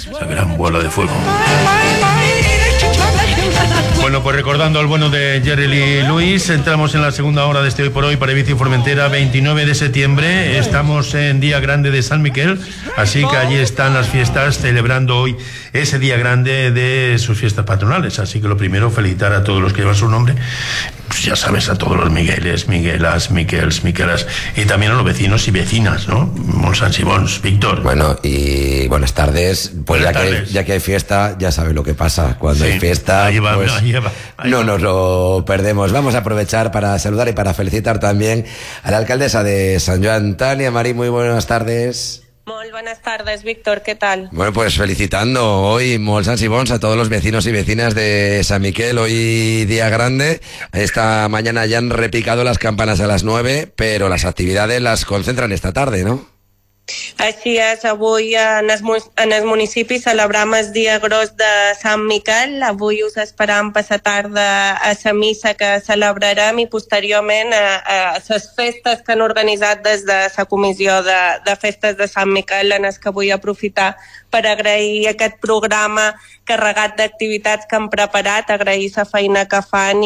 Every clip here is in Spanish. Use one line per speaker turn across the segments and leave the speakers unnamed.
esa gran bola de fuego. Bueno, pues recordando al bueno de Jerry Lee Lewis, entramos en la segunda hora de este Hoy por Hoy para Ibiza y Formentera, 29 de septiembre. Estamos en Día Grande de San Miquel, así que allí están las fiestas celebrando hoy ese día grande de sus fiestas patronales. Así que lo primero, felicitar a todos los que llevan su nombre. Pues ya sabes, a todos los Migueles, Miguelas, Miquels, Miquelas, y también a los vecinos y vecinas, ¿no? Monsans y Bons, Víctor.
Bueno, y buenas tardes. Pues ya que hay fiesta, ya sabes lo que pasa. Cuando hay fiesta, no nos lo perdemos. Vamos a aprovechar para saludar y para felicitar también a la alcaldesa de Sant Joan, Tania Marí. Muy buenas tardes.
Muy buenas tardes, Víctor, ¿qué tal?
Bueno, pues felicitando hoy, molts sants y bons, a todos los vecinos y vecinas de San Miquel, hoy día grande. Esta mañana ya han repicado las campanas a las 9, pero las actividades las concentran esta tarde, ¿no?
Així és, avui en el municipi celebrem el dia gros de Sant Miquel. Avui us esperam passar tarda a la missa que celebrarem i posteriorment a les festes que han organitzat des de la comissió de festes de Sant Miquel, en el que vull aprofitar per agrair aquest programa carregat d'activitats que han preparat, agrair la feina que fan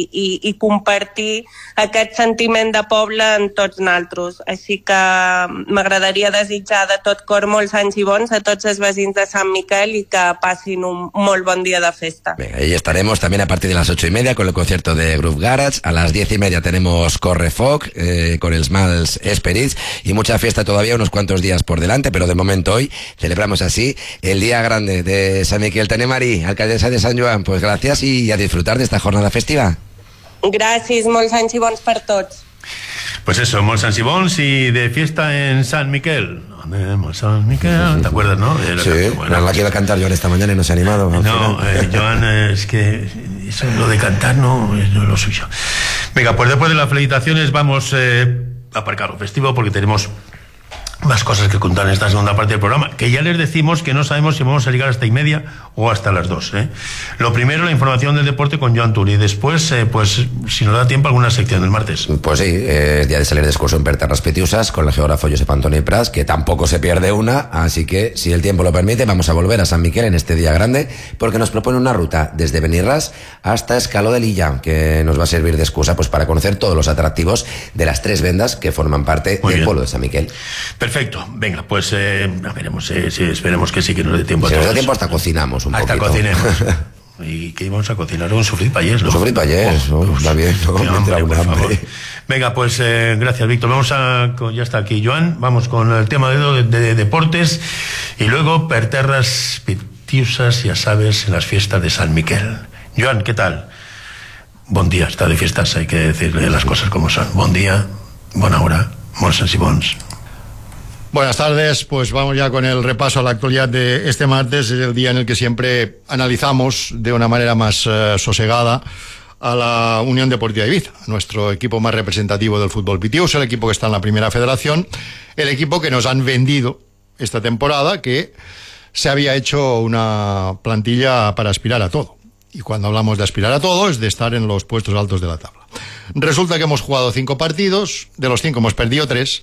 i compartir aquest sentiment de poble en tots naltros. Així que m'agradaria desitjar de tot cor molts anys i bons a tots els veïns de Sant Miquel i que passin un molt bon dia de festa.
Venga, ahí estaremos también a partir de las 8:30 con el concierto de Groove Garage. A las 10:30 tenemos Correfoc con els Mals Esperits y mucha fiesta todavía, unos cuantos días por delante, pero de momento hoy celebramos así el día grande de San Miquel. Tania Marí, alcaldesa de Sant Joan, pues gracias y a disfrutar de esta jornada festiva.
Gràcies, molts anys i bons per tots.
Pues eso, molts sants y bons y de fiesta en San Miquel. Andemos San Miquel, ¿te acuerdas, no?
Sí, bueno, la que iba a cantar Joan esta mañana y no se ha animado.
No, Joan, es que eso, lo de cantar no es lo suyo. Venga, pues después de las felicitaciones vamos a aparcar lo festivo porque tenemos más cosas que contar en esta segunda parte del programa, que ya les decimos que no sabemos si vamos a llegar hasta 1:30 o hasta las 2. Lo primero, la información del deporte con Joan Turi. Después, pues, si nos da tiempo, alguna sección del martes.
Pues sí, es día de salir de excursión per Terres Pitiusas con el geógrafo Josep Antoni Prats, que tampoco se pierde una, así que, si el tiempo lo permite, vamos a volver a San Miquel en este día grande, porque nos propone una ruta desde Benirras hasta Escaló de Lilla, que nos va a servir de excusa pues para conocer todos los atractivos de las 3 vendas que forman parte del pueblo de San Miquel.
Perfecto, venga, pues veremos, esperemos que sí, que nos dé tiempo.
Si nos da tiempo hasta cocinamos un poquito.
Hasta cocinemos. ¿Y qué íbamos a cocinar? Un sofrit payés, ¿no?
Un sofrit payés, está bien, ¿no?
Hambre. Venga, pues gracias, Víctor. Ya está aquí Joan, vamos con el tema de deportes y luego per Terres Pitiusas, ya sabes, en las fiestas de San Miquel. Joan, ¿qué tal? Buen día, está de fiestas, hay que decirle las cosas como son. Buen día, buena hora, molts sants i bons.
Buenas tardes, pues vamos ya con el repaso a la actualidad de este martes. Es el día en el que siempre analizamos de una manera más sosegada a la Unión Deportiva Ibiza, nuestro equipo más representativo del fútbol pitiús, el equipo que está en la primera federación, el equipo que nos han vendido esta temporada, que se había hecho una plantilla para aspirar a todo. Y cuando hablamos de aspirar a todo es de estar en los puestos altos de la tabla. Resulta que hemos jugado 5 partidos, de los 5 hemos perdido 3,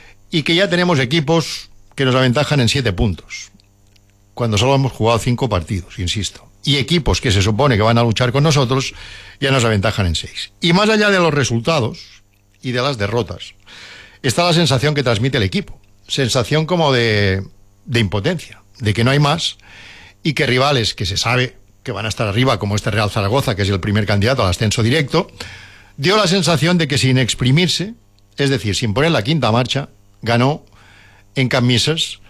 y que ya tenemos equipos que nos aventajan en 7 puntos, cuando solo hemos jugado 5 partidos, insisto. Y equipos que se supone que van a luchar con nosotros ya nos aventajan en 6. Y más allá de los resultados y de las derrotas, está la sensación que transmite el equipo. Sensación como de impotencia, de que no hay más, y que rivales que se sabe que van a estar arriba, como este Real Zaragoza, que es el primer candidato al ascenso directo, dio la sensación de que sin exprimirse, es decir, sin poner la quinta marcha, ganó en camisas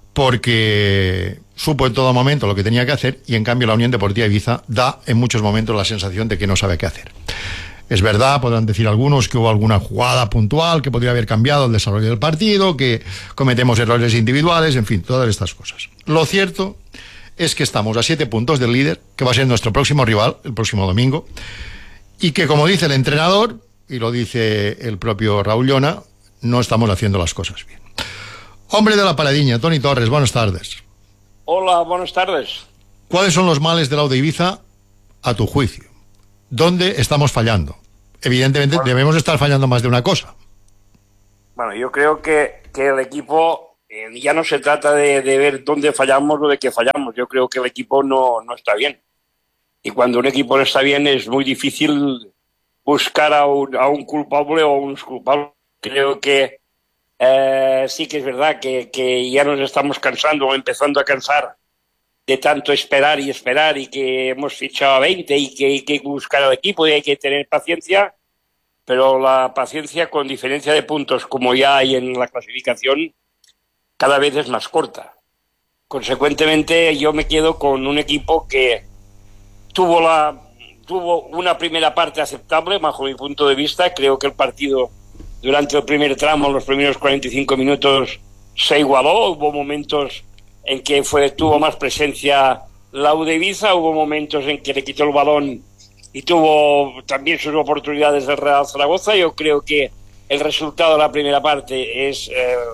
porque supo en todo momento lo que tenía que hacer, y en cambio la Unión Deportiva Ibiza da en muchos momentos la sensación de que no sabe qué hacer. Es verdad, podrán decir algunos que hubo alguna jugada puntual que podría haber cambiado el desarrollo del partido, que cometemos errores individuales, en fin, todas estas cosas. Lo cierto es que estamos a 7 puntos del líder, que va a ser nuestro próximo rival el próximo domingo, y que, como dice el entrenador, y lo dice el propio Raúl Llona, no estamos haciendo las cosas bien. Hombre de la Paradiña, Toni Torres, buenas tardes.
Hola, buenas tardes.
¿Cuáles son los males del Aude Ibiza, a tu juicio? ¿Dónde estamos fallando? Evidentemente, debemos estar fallando más de una cosa.
Bueno, yo creo que el equipo ya no se trata de ver dónde fallamos o de qué fallamos. Yo creo que el equipo no está bien. Y cuando un equipo no está bien es muy difícil buscar a un culpable o a unos culpables. Creo que sí que es verdad que ya nos estamos cansando o empezando a cansar de tanto esperar y que hemos fichado a 20 y que hay que buscar al equipo y hay que tener paciencia, pero la paciencia con diferencia de puntos como ya hay en la clasificación cada vez es más corta. Consecuentemente yo me quedo con un equipo que tuvo una primera parte aceptable bajo mi punto de vista. Creo que el partido durante el primer tramo, los primeros 45 minutos, se igualó. Hubo momentos en que tuvo más presencia la U de Ibiza, hubo momentos en que le quitó el balón y tuvo también sus oportunidades del Real Zaragoza. Yo creo que el resultado de la primera parte es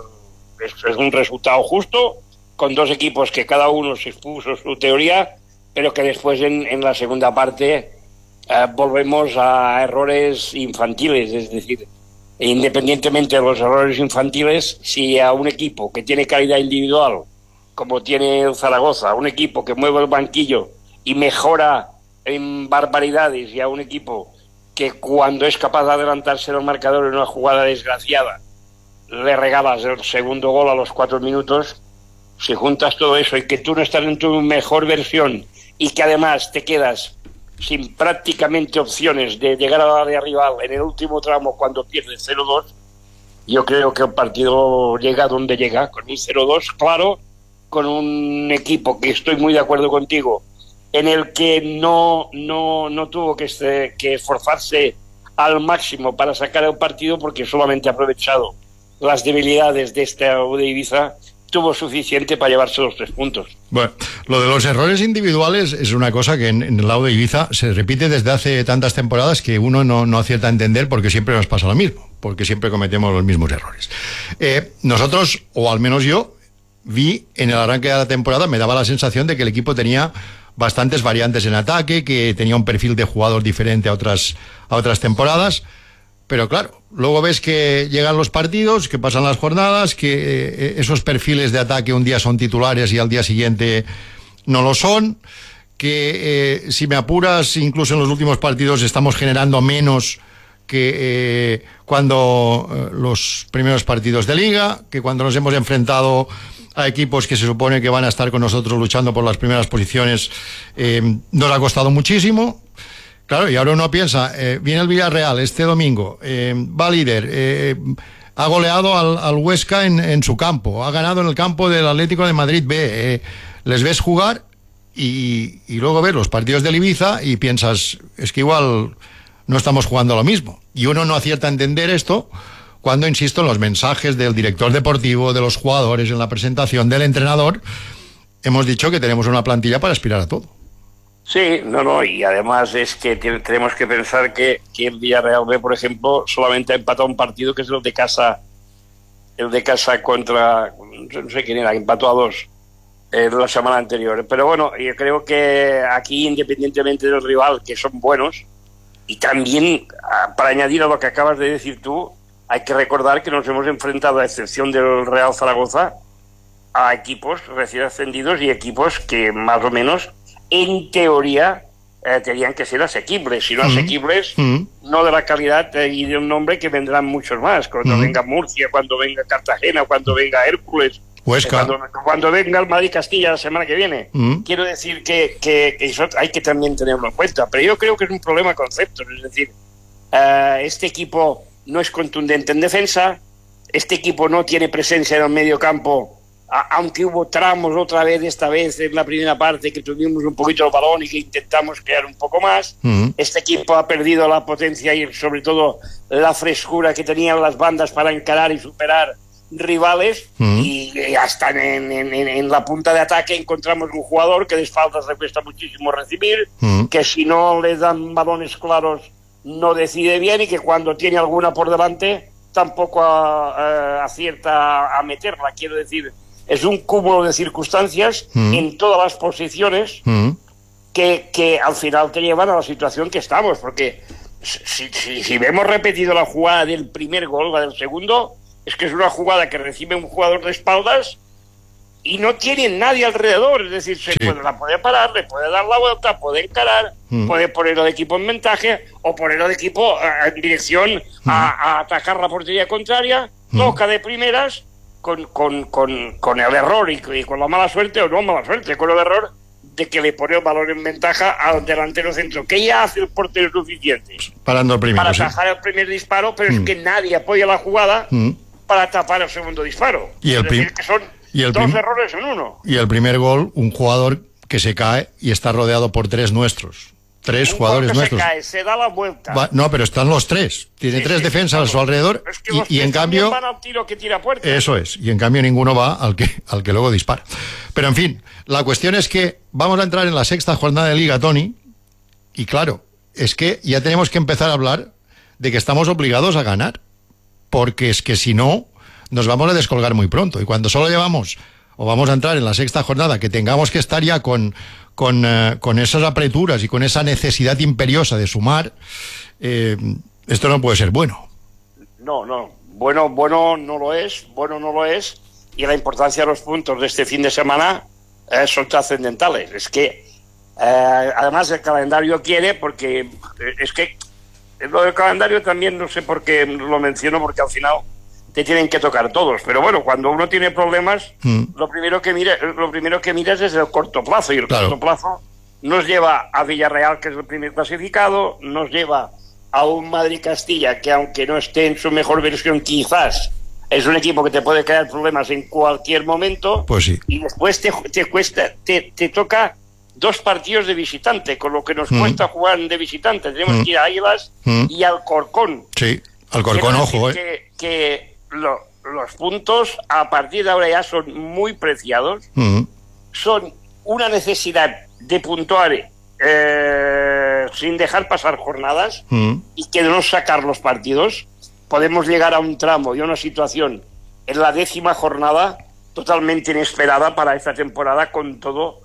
un resultado justo, con dos equipos que cada uno se expuso su teoría, pero que después en la segunda parte volvemos a errores infantiles. Es decir, independientemente de los errores infantiles, si a un equipo que tiene calidad individual, como tiene el Zaragoza, un equipo que mueve el banquillo y mejora en barbaridades, y a un equipo que cuando es capaz de adelantarse en el marcador en una jugada desgraciada le regalas el segundo gol a los 4 minutos, si juntas todo eso y que tú no estás en tu mejor versión y que además te quedas sin prácticamente opciones de llegar a la área rival en el último tramo cuando pierdes 0-2, yo creo que el partido llega donde llega, con un 0-2 claro, con un equipo que estoy muy de acuerdo contigo, en el que no tuvo que esforzarse al máximo para sacar el partido, porque solamente ha aprovechado las debilidades de esta U de Ibiza, tuvo suficiente para llevarse los 3 puntos.
Bueno, lo de los errores individuales es una cosa que en el lado de Ibiza se repite desde hace tantas temporadas que uno no acierta a entender, porque siempre nos pasa lo mismo, porque siempre cometemos los mismos errores. Nosotros, o al menos yo, vi en el arranque de la temporada, me daba la sensación de que el equipo tenía bastantes variantes en ataque, que tenía un perfil de jugador diferente a otras temporadas. Pero claro, luego ves que llegan los partidos, que pasan las jornadas, que esos perfiles de ataque un día son titulares y al día siguiente no lo son, que si me apuras, incluso en los últimos partidos estamos generando menos que cuando los primeros partidos de Liga, que cuando nos hemos enfrentado a equipos que se supone que van a estar con nosotros luchando por las primeras posiciones, nos ha costado muchísimo. Claro, y ahora uno piensa, viene el Villarreal este domingo, va líder, ha goleado al Huesca en su campo, ha ganado en el campo del Atlético de Madrid B, les ves jugar y luego ves los partidos del Ibiza y piensas, es que igual no estamos jugando lo mismo. Y uno no acierta a entender esto cuando, insisto, en los mensajes del director deportivo, de los jugadores, en la presentación del entrenador, hemos dicho que tenemos una plantilla para aspirar a todo.
Sí, y además es que tenemos que pensar que el Villarreal B, por ejemplo, solamente ha empatado un partido, que es el de casa contra, no sé quién era, empató a 2 la semana anterior. Pero bueno, yo creo que aquí, independientemente del rival, que son buenos, y también, para añadir a lo que acabas de decir tú, hay que recordar que nos hemos enfrentado, a excepción del Real Zaragoza, a equipos recién ascendidos y equipos que más o menos, en teoría, tenían que ser asequibles. Si no asequibles, no de la calidad y de un nombre que vendrán muchos más. Cuando venga Murcia, cuando venga Cartagena, cuando venga Hércules, cuando venga el Madrid Castilla la semana que viene. Quiero decir que eso hay que también tenerlo en cuenta. Pero yo creo que es un problema de conceptos. Es decir, este equipo no es contundente en defensa, este equipo no tiene presencia en el medio campo, aunque hubo tramos otra vez, esta vez en la primera parte, que tuvimos un poquito el balón y que intentamos crear un poco más. Este equipo ha perdido la potencia y sobre todo la frescura que tenían las bandas para encarar y superar rivales, y hasta en la punta de ataque encontramos un jugador que de espaldas le cuesta muchísimo recibir, que si no le dan balones claros no decide bien, y que cuando tiene alguna por delante tampoco acierta a meterla. Quiero decir, es un cúmulo de circunstancias en todas las posiciones que al final te llevan a la situación que estamos, porque si vemos repetido la jugada del primer gol, la del segundo, es que es una jugada que recibe un jugador de espaldas y no tiene nadie alrededor, es decir, la puede parar, le puede dar la vuelta, puede encarar, puede poner al equipo en ventaja o poner al equipo en dirección a atacar la portería contraria, toca de primeras con el error y con la mala suerte, o no mala suerte, con el error de que le pone el balón en ventaja al delantero centro, que ya hace el portero suficiente
parando el primero,
para atajar el primer disparo, pero es que nadie apoya la jugada para tapar el segundo disparo.
Y el
decir, que son dos errores en uno.
Y el primer gol, un jugador que se cae y está rodeado por tres nuestros. Tres jugadores nuestros.
Se cae, se da la vuelta.
No, pero están los tres. Tiene tres defensas a su alrededor.
Es que
y en cambio
van al tiro que tira puerta.
Eso es. Y en cambio ninguno va al que luego dispara. Pero en fin, la cuestión es que vamos a entrar en la sexta jornada de Liga, Toni. Y claro, es que ya tenemos que empezar a hablar de que estamos obligados a ganar. Porque es que si no, nos vamos a descolgar muy pronto. Y cuando solo llevamos, o vamos a entrar en la sexta jornada, que tengamos que estar ya con esas apreturas y con esa necesidad imperiosa de sumar, esto no puede ser bueno.
No. Bueno no lo es, y la importancia de los puntos de este fin de semana son trascendentales. Es que, además el calendario quiere, porque es que lo del calendario también no sé por qué lo menciono, porque al final te tienen que tocar todos, pero bueno, cuando uno tiene problemas, lo primero que miras es el corto plazo, y el corto plazo nos lleva a Villarreal, que es el primer clasificado, nos lleva a un Madrid-Castilla que, aunque no esté en su mejor versión, quizás es un equipo que te puede crear problemas en cualquier momento.
Pues sí.
Y después te toca 2 partidos de visitante, con lo que nos cuesta jugar de visitante. Tenemos que ir a Águilas y al Alcorcón.
Sí, Alcorcón, ojo,
que los puntos a partir de ahora ya son muy preciados, son una necesidad de puntuar sin dejar pasar jornadas y que de no sacar los partidos podemos llegar a un tramo y a una situación en la 10ª jornada totalmente inesperada para esta temporada, con todo,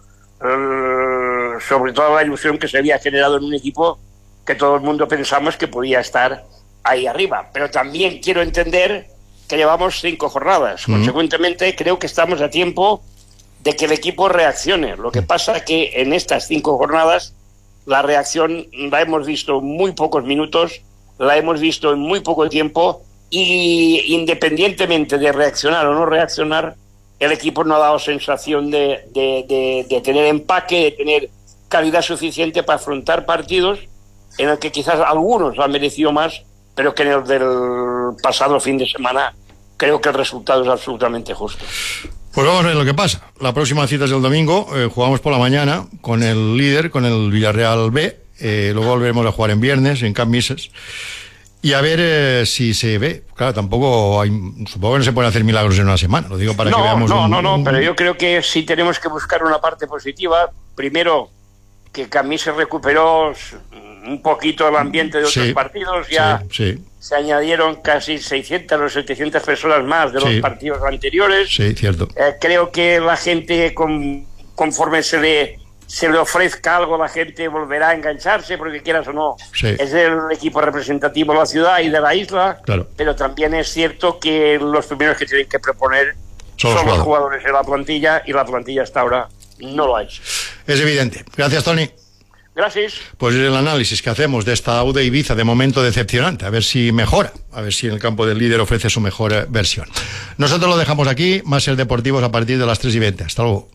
sobre todo la ilusión que se había generado en un equipo que todo el mundo pensamos que podía estar ahí arriba. Pero también quiero entender que llevamos 5 jornadas. Consecuentemente, creo que estamos a tiempo de que el equipo reaccione. Lo que pasa es que en estas 5 jornadas la reacción la hemos visto en muy pocos minutos, la hemos visto en muy poco tiempo, y independientemente de reaccionar o no reaccionar, el equipo no ha dado sensación de tener empaque, de tener calidad suficiente para afrontar partidos en el que quizás algunos han merecido más, pero que en el del pasado fin de semana creo que el resultado es absolutamente justo.
Pues vamos a ver lo que pasa. La próxima cita es el domingo, jugamos por la mañana con el líder, con el Villarreal B, luego volveremos a jugar en viernes, en Camp Mises, y a ver si se ve. Claro, supongo que no se pueden hacer milagros en una semana, lo digo para que veamos.
No, pero yo creo que sí tenemos que buscar una parte positiva. Primero, que Camp Mises recuperó un poquito el ambiente de otros partidos, ya se añadieron casi 600 o 700 personas más de los partidos anteriores.
Sí, cierto.
Creo que la gente, conforme se le ofrezca algo, la gente volverá a engancharse, porque quieras o no, es el equipo representativo de la ciudad y de la isla, pero también es cierto que los primeros que tienen que proponer son los jugadores de la plantilla, y la plantilla hasta ahora no lo ha hecho.
Es evidente. Gracias, Toni.
Gracias.
Pues el análisis que hacemos de esta Aude Ibiza, de momento decepcionante, a ver si mejora, a ver si en el campo del líder ofrece su mejor versión. Nosotros lo dejamos aquí, más el Deportivos a partir de las 3:20. Hasta luego.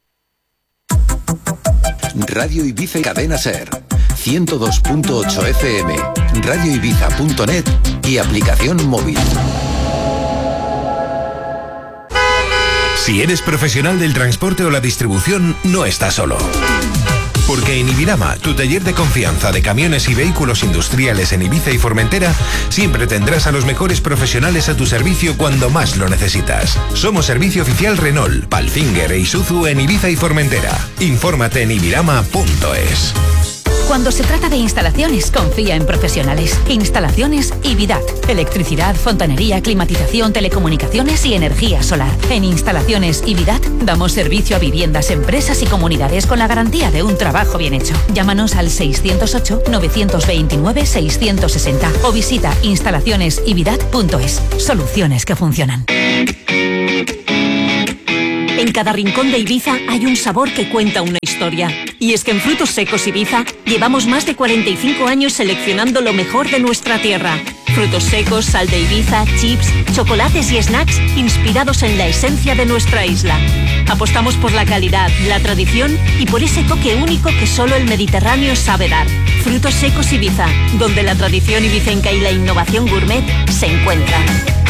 Radio Ibiza y Cadena Ser, 102.8 FM, radioibiza.net y aplicación móvil. Si eres profesional del transporte o la distribución, no estás solo. Porque en Ibirama, tu taller de confianza de camiones y vehículos industriales en Ibiza y Formentera, siempre tendrás a los mejores profesionales a tu servicio cuando más lo necesitas. Somos servicio oficial Renault, Palfinger e Isuzu en Ibiza y Formentera. Infórmate en ibirama.es.
Cuando se trata de instalaciones, confía en profesionales. Instalaciones Ibidat. Electricidad, fontanería, climatización, telecomunicaciones y energía solar. En Instalaciones Ibidat damos servicio a viviendas, empresas y comunidades con la garantía de un trabajo bien hecho. Llámanos al 608-929-660 o visita instalacionesibidat.es. Soluciones que funcionan.
En cada rincón de Ibiza hay un sabor que cuenta una historia. Y es que en Frutos Secos Ibiza llevamos más de 45 años seleccionando lo mejor de nuestra tierra. Frutos secos, sal de Ibiza, chips, chocolates y snacks inspirados en la esencia de nuestra isla. Apostamos por la calidad, la tradición y por ese toque único que solo el Mediterráneo sabe dar. Frutos Secos Ibiza, donde la tradición ibicenca y la innovación gourmet se encuentran.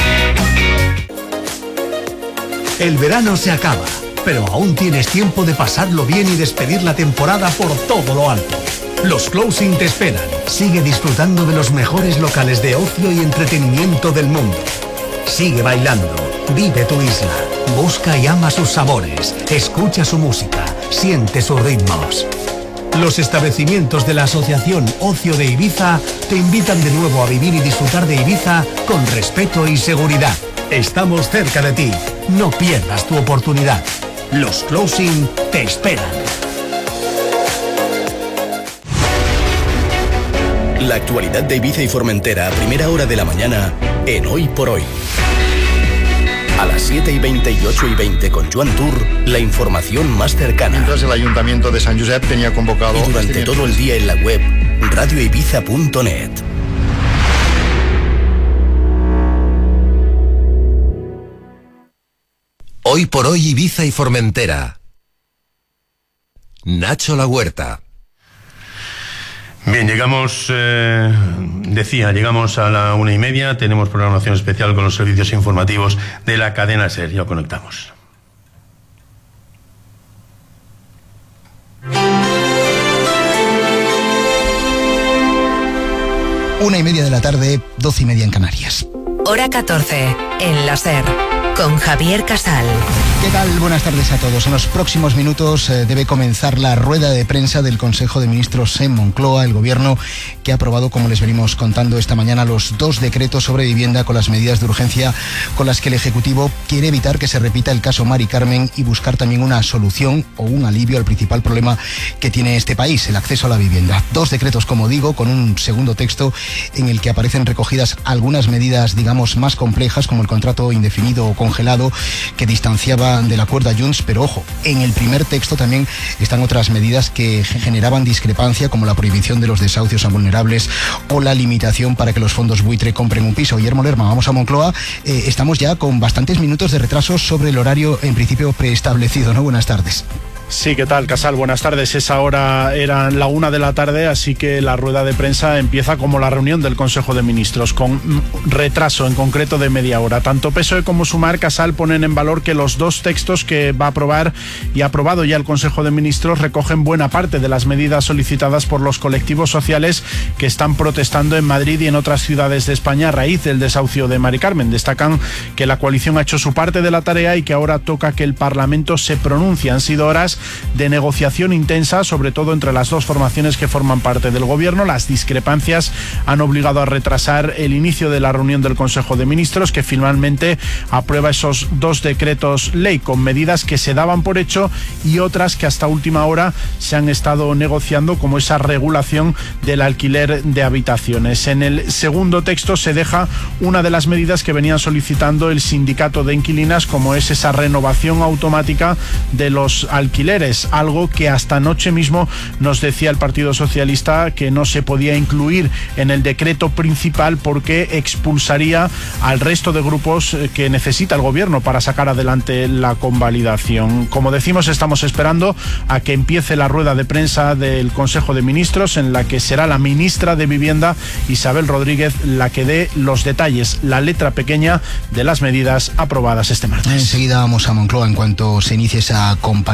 El verano se acaba, pero aún tienes tiempo de pasarlo bien y despedir la temporada por todo lo alto. Los Closing te esperan. Sigue disfrutando de los mejores locales de ocio y entretenimiento del mundo. Sigue bailando, vive tu isla, busca y ama sus sabores, escucha su música, siente sus ritmos. Los establecimientos de la Asociación Ocio de Ibiza te invitan de nuevo a vivir y disfrutar de Ibiza con respeto y seguridad. Estamos cerca de ti. No pierdas tu oportunidad. Los Closing te esperan.
La actualidad de Ibiza y Formentera a primera hora de la mañana en Hoy por Hoy. A las 7:20 y 8:20 con Joan Tur, la información más cercana.
Mientras el Ayuntamiento de San Josep tenía convocado...
Y durante todo el día en la web radioibiza.net.
Hoy por Hoy Ibiza y Formentera. Nacho La Huerta.
Bien, llegamos a la 1:30. Tenemos programación especial con los servicios informativos de la cadena SER. Ya conectamos.
Una y media de la tarde, 12:30 en Canarias.
Hora 14, en la SER, con Javier Casal.
¿Qué tal? Buenas tardes a todos. En los próximos minutos debe comenzar la rueda de prensa del Consejo de Ministros en Moncloa, el Gobierno que ha aprobado, como les venimos contando esta mañana, los 2 decretos sobre vivienda con las medidas de urgencia con las que el Ejecutivo quiere evitar que se repita el caso Mari Carmen y buscar también una solución o un alivio al principal problema que tiene este país, el acceso a la vivienda. 2 decretos, como digo, con un segundo texto en el que aparecen recogidas algunas medidas, digamos, más complejas, como el contrato indefinido o congelado, que distanciaba del acuerdo a Junts, pero ojo, en el primer texto también están otras medidas que generaban discrepancia, como la prohibición de los desahucios a vulnerables o la limitación para que los fondos buitre compren un piso. Guillermo Lerma, vamos a Moncloa. Estamos ya con bastantes minutos de retraso sobre el horario en principio preestablecido, ¿no? Buenas tardes.
Sí, ¿qué tal, Casal? Buenas tardes. Esa hora era la 1 de la tarde, así que la rueda de prensa empieza como la reunión del Consejo de Ministros, con retraso en concreto de media hora. Tanto PSOE como Sumar, Casal, ponen en valor que los 2 textos que va a aprobar y ha aprobado ya el Consejo de Ministros recogen buena parte de las medidas solicitadas por los colectivos sociales que están protestando en Madrid y en otras ciudades de España a raíz del desahucio de Mari Carmen. Destacan que la coalición ha hecho su parte de la tarea y que ahora toca que el Parlamento se pronuncie. Han sido horas de negociación intensa, sobre todo entre las 2 formaciones que forman parte del Gobierno. Las discrepancias han obligado a retrasar el inicio de la reunión del Consejo de Ministros, que finalmente aprueba esos 2 decretos ley con medidas que se daban por hecho y otras que hasta última hora se han estado negociando, como esa regulación del alquiler de habitaciones. En el segundo texto se deja una de las medidas que venían solicitando el sindicato de inquilinas, como es esa renovación automática de los alquileres, algo que hasta anoche mismo nos decía el Partido Socialista que no se podía incluir en el decreto principal porque expulsaría al resto de grupos que necesita el Gobierno para sacar adelante la convalidación. Como decimos, estamos esperando a que empiece la rueda de prensa del Consejo de Ministros, en la que será la ministra de Vivienda, Isabel Rodríguez, la que dé los detalles, la letra pequeña de las medidas aprobadas este martes.
Enseguida vamos a Moncloa en cuanto se inicie esa comparecencia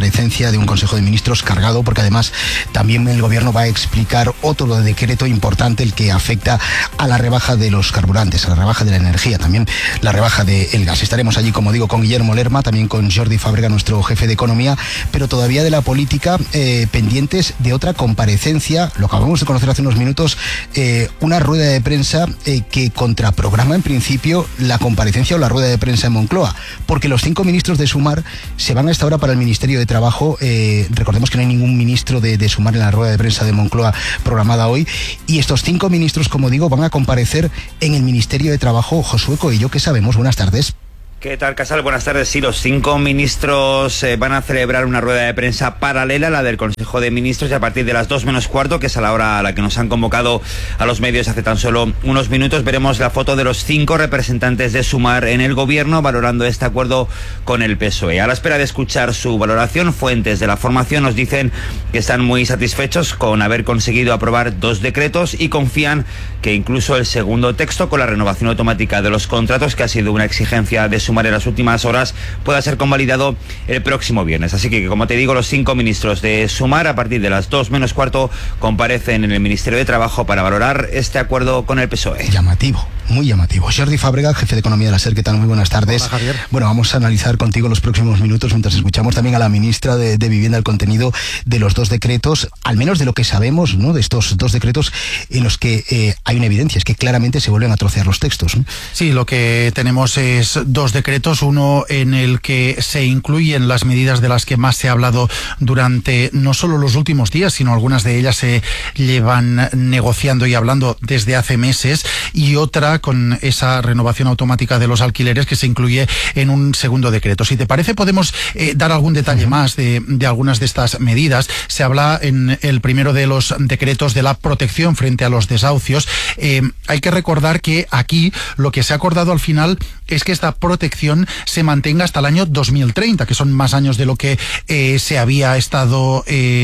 decía, de un Consejo de Ministros cargado, porque además también el Gobierno va a explicar otro decreto importante, el que afecta a la rebaja de los carburantes, a la rebaja de la energía, también la rebaja del gas. Estaremos allí, como digo, con Guillermo Lerma, también con Jordi Fàbrega, nuestro jefe de Economía, pero todavía de la política, pendientes de otra comparecencia, lo acabamos de conocer hace unos minutos, una rueda de prensa que contraprograma en principio la comparecencia o la rueda de prensa en Moncloa, porque los 5 ministros de Sumar se van a esta hora para el Ministerio de Trabajo. Recordemos que no hay ningún ministro de Sumar en la rueda de prensa de Moncloa programada hoy, y estos 5 ministros, como digo, van a comparecer en el Ministerio de Trabajo. Josué Coello, ¿qué sabemos? Buenas tardes.
¿Qué tal, Casal? Buenas tardes. Sí, los 5 ministros van a celebrar una rueda de prensa paralela a la del Consejo de Ministros, y a partir de las 2 menos cuarto, que es a la hora a la que nos han convocado a los medios hace tan solo unos minutos, veremos la foto de los 5 representantes de Sumar en el Gobierno valorando este acuerdo con el PSOE. A la espera de escuchar su valoración, fuentes de la formación nos dicen que están muy satisfechos con haber conseguido aprobar 2 decretos y confían que incluso el segundo texto, con la renovación automática de los contratos, que ha sido una exigencia de Sumar en las últimas horas, pueda ser convalidado el próximo viernes. Así que, como te digo, los 5 ministros de Sumar a partir de las 2 menos cuarto comparecen en el Ministerio de Trabajo para valorar este acuerdo con el PSOE.
Llamativo, muy llamativo. Jordi Fàbrega, jefe de Economía de la SER, ¿qué tal? Muy buenas tardes.
Hola, Javier.
Bueno, vamos a analizar contigo los próximos minutos, mientras escuchamos también a la ministra de Vivienda, el contenido de los 2 decretos, al menos de lo que sabemos, ¿no?, de estos 2 decretos en los que hay una evidencia, es que claramente se vuelven a trocear los textos, ¿no?
Sí, lo que tenemos es 2 decretos, uno en el que se incluyen las medidas de las que más se ha hablado durante no solo los últimos días, sino algunas de ellas se llevan negociando y hablando desde hace meses, y otra con esa renovación automática de los alquileres que se incluye en un segundo decreto. Si te parece, podemos dar algún detalle más de algunas de estas medidas. Se habla en el primero de los decretos de la protección frente a los desahucios. Hay que recordar que aquí lo que se ha acordado al final es que esta protección se mantenga hasta el año 2030, que son más años de lo que se había estado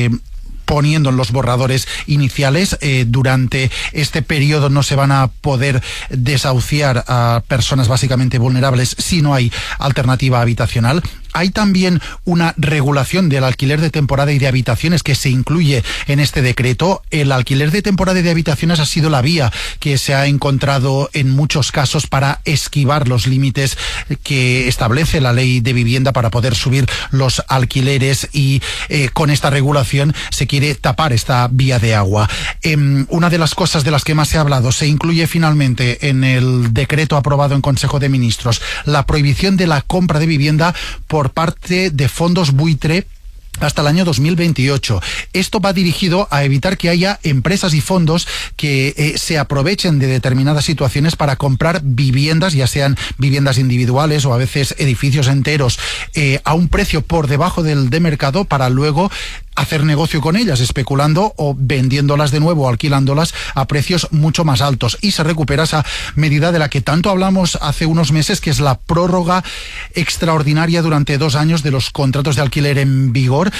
poniendo en los borradores iniciales. Durante este periodo no se van a poder desahuciar a personas básicamente vulnerables si no hay alternativa habitacional. Hay también una regulación del alquiler de temporada y de habitaciones que se incluye en este decreto. El alquiler de temporada y de habitaciones ha sido la vía que se ha encontrado en muchos casos para esquivar los límites que establece la ley de vivienda para poder subir los alquileres, y con esta regulación se quiere tapar esta vía de agua. Una de las cosas de las que más se ha hablado, se incluye finalmente en el decreto aprobado en Consejo de Ministros la prohibición de la compra de vivienda por parte de fondos buitre hasta el año 2028. Esto va dirigido a evitar que haya empresas y fondos que se aprovechen de determinadas situaciones para comprar viviendas, ya sean viviendas individuales o a veces edificios enteros, a un precio por debajo del de mercado, para luego hacer negocio con ellas, especulando o vendiéndolas de nuevo, alquilándolas a precios mucho más altos. Y se recupera esa medida de la que tanto hablamos hace unos meses, que es la prórroga extraordinaria durante 2 años de los contratos de alquiler en vigor.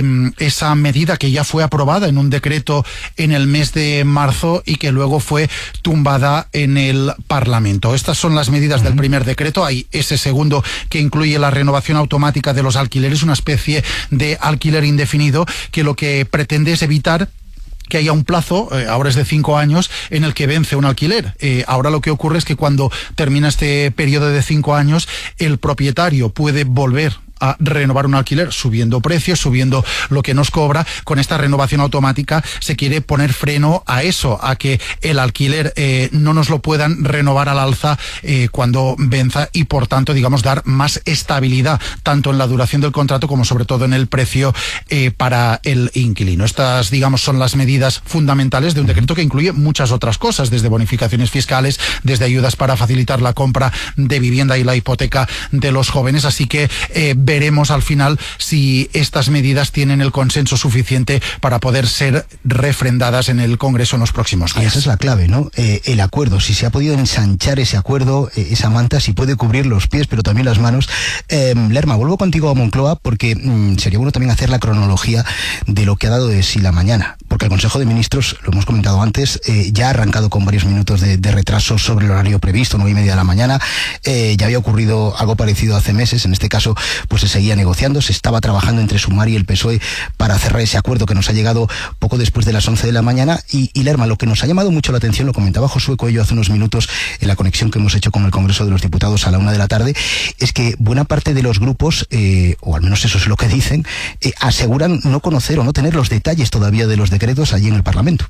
Esa medida que ya fue aprobada en un decreto en el mes de marzo y que luego fue tumbada en el Parlamento. Estas son las medidas del primer decreto. Hay ese segundo que incluye la renovación automática de los alquileres, una especie de alquiler indefinido que lo que pretende es evitar que haya un plazo, ahora es de 5 años, en el que vence un alquiler. Ahora lo que ocurre es que cuando termina este periodo de 5 años, el propietario puede volver a renovar un alquiler subiendo precios, subiendo lo que nos cobra. Con esta renovación automática se quiere poner freno a eso, a que el alquiler no nos lo puedan renovar al alza cuando venza, y por tanto, digamos, dar más estabilidad tanto en la duración del contrato como sobre todo en el precio para el inquilino. Estas, digamos, son las medidas fundamentales de un decreto que incluye muchas otras cosas, desde bonificaciones fiscales, desde ayudas para facilitar la compra de vivienda y la hipoteca de los jóvenes. Así que veremos al final si estas medidas tienen el consenso suficiente para poder ser refrendadas en el Congreso en los próximos días.
Esa es la clave, ¿no? El acuerdo, si se ha podido ensanchar ese acuerdo, esa manta, si puede cubrir los pies, pero también las manos. Lerma, vuelvo contigo a Moncloa, porque sería bueno también hacer la cronología de lo que ha dado de sí la mañana. porque el Consejo de Ministros, lo hemos comentado antes, ya ha arrancado con varios minutos de retraso sobre el horario previsto, 9:30 de la mañana. Ya había ocurrido algo parecido hace meses. En este caso, pues se seguía negociando, se estaba trabajando entre Sumar y el PSOE para cerrar ese acuerdo que nos ha llegado poco después de las 11 de la mañana. Y Lerma, lo que nos ha llamado mucho la atención, lo comentaba Josué Coello hace unos minutos en la conexión que hemos hecho con el Congreso de los Diputados a la 1 de la tarde, es que buena parte de los grupos, o al menos eso es lo que dicen, aseguran no conocer o no tener los detalles todavía de los decretos allí en el Parlamento.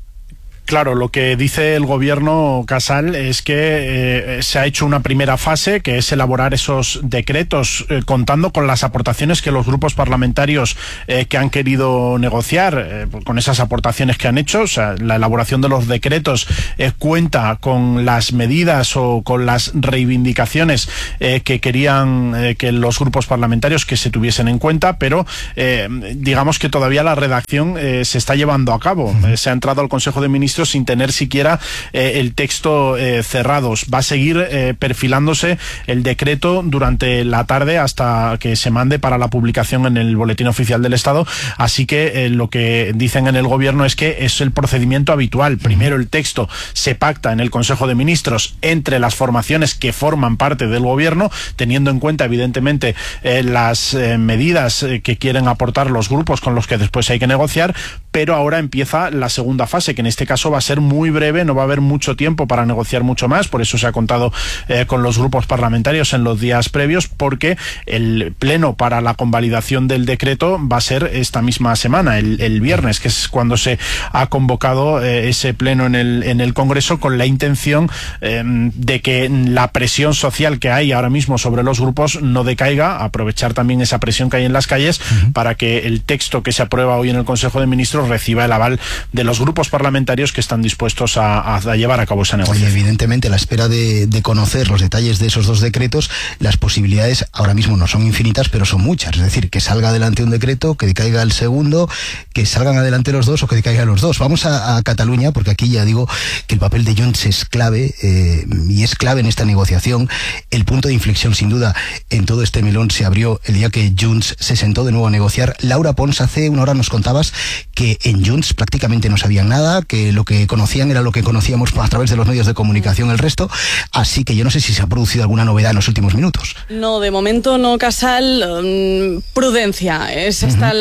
Claro, lo que dice el gobierno, Casal, es que se ha hecho una primera fase, que es elaborar esos decretos, contando con las aportaciones que los grupos parlamentarios que han querido negociar, con esas aportaciones que han hecho. O sea, la elaboración de los decretos cuenta con las medidas o con las reivindicaciones que querían que los grupos parlamentarios que se tuviesen en cuenta, pero digamos que todavía la redacción se está llevando a cabo. Se ha entrado al Consejo de Ministros sin tener siquiera el texto cerrado. Va a seguir perfilándose el decreto durante la tarde hasta que se mande para la publicación en el Boletín Oficial del Estado. Así que lo que dicen en el gobierno es que es el procedimiento habitual. Primero el texto se pacta en el Consejo de Ministros entre las formaciones que forman parte del gobierno, teniendo en cuenta evidentemente las medidas que quieren aportar los grupos con los que después hay que negociar, pero ahora empieza la segunda fase, que en este caso va a ser muy breve, no va a haber mucho tiempo para negociar mucho más. Por eso se ha contado con los grupos parlamentarios en los días previos, porque el pleno para la convalidación del decreto va a ser esta misma semana, el viernes, que es cuando se ha convocado ese pleno en el Congreso, con la intención de que la presión social que hay ahora mismo sobre los grupos no decaiga, aprovechar también esa presión que hay en las calles para que el texto que se aprueba hoy en el Consejo de Ministros reciba el aval de los grupos parlamentarios que están dispuestos a llevar a cabo esa negociación.
Oye, evidentemente, a la espera de conocer los detalles de esos dos decretos, las posibilidades ahora mismo no son infinitas, pero son muchas. Es decir, que salga adelante un decreto, que decaiga el segundo, que salgan adelante los dos o que decaigan los dos. Vamos a Cataluña, porque aquí ya digo que el papel de Junts es clave, y es clave en esta negociación. El punto de inflexión, sin duda, en todo este melón se abrió el día que Junts se sentó de nuevo a negociar. Laura Pons, hace una hora nos contabas que en Junts prácticamente no sabían nada, que lo que conocían era lo que conocíamos a través de los medios de comunicación el resto, así que yo no sé si se ha producido alguna novedad en los últimos minutos.
No, de momento no, Casal. Prudencia, es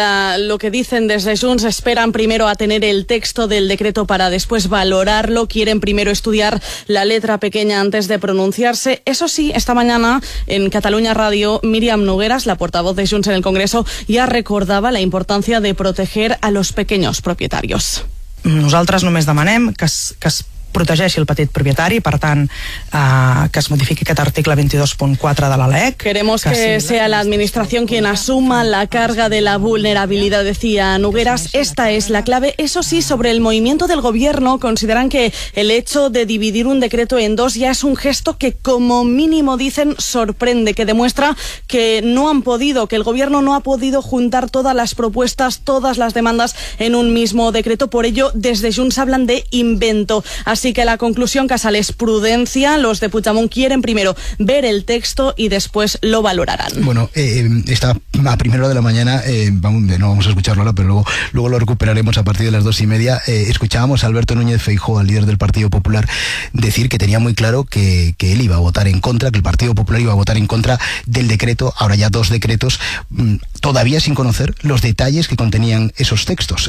lo que dicen desde Junts. Esperan primero a tener el texto del decreto para después valorarlo, quieren primero estudiar la letra pequeña antes de pronunciarse. Eso sí, esta mañana en Catalunya Radio, Míriam Nogueras, la portavoz de Junts en el Congreso, ya recordaba la importancia de proteger a los pequeños propietarios.
Nosaltres només demanem que es protegeixi el petit propietari, per tant, que es modifiqui aquest article 22.4 de la LEC.
Queremos que sea la Administración quien asuma la carga de la vulnerabilidad, decía Nogueras. Esta es la clave. Eso sí, sobre el movimiento del Gobierno, consideran que el hecho de dividir un decreto en dos ya es un gesto que, como mínimo, dicen, sorprende, que demuestra que que el Gobierno no ha podido juntar todas las propuestas, todas las demandas en un mismo decreto. Por ello, desde Junts hablan de invento. Así que la conclusión, Casal, es prudencia. Los de Puigdemont quieren primero ver el texto y después lo valorarán.
Bueno, está a primera hora de la mañana, no vamos a escucharlo ahora, pero luego lo recuperaremos a partir de las 2:30. Escuchábamos a Alberto Núñez Feijóo, al líder del Partido Popular, decir que tenía muy claro que él iba a votar en contra, que el Partido Popular iba a votar en contra del decreto, ahora ya dos decretos, todavía sin conocer los detalles que contenían esos textos.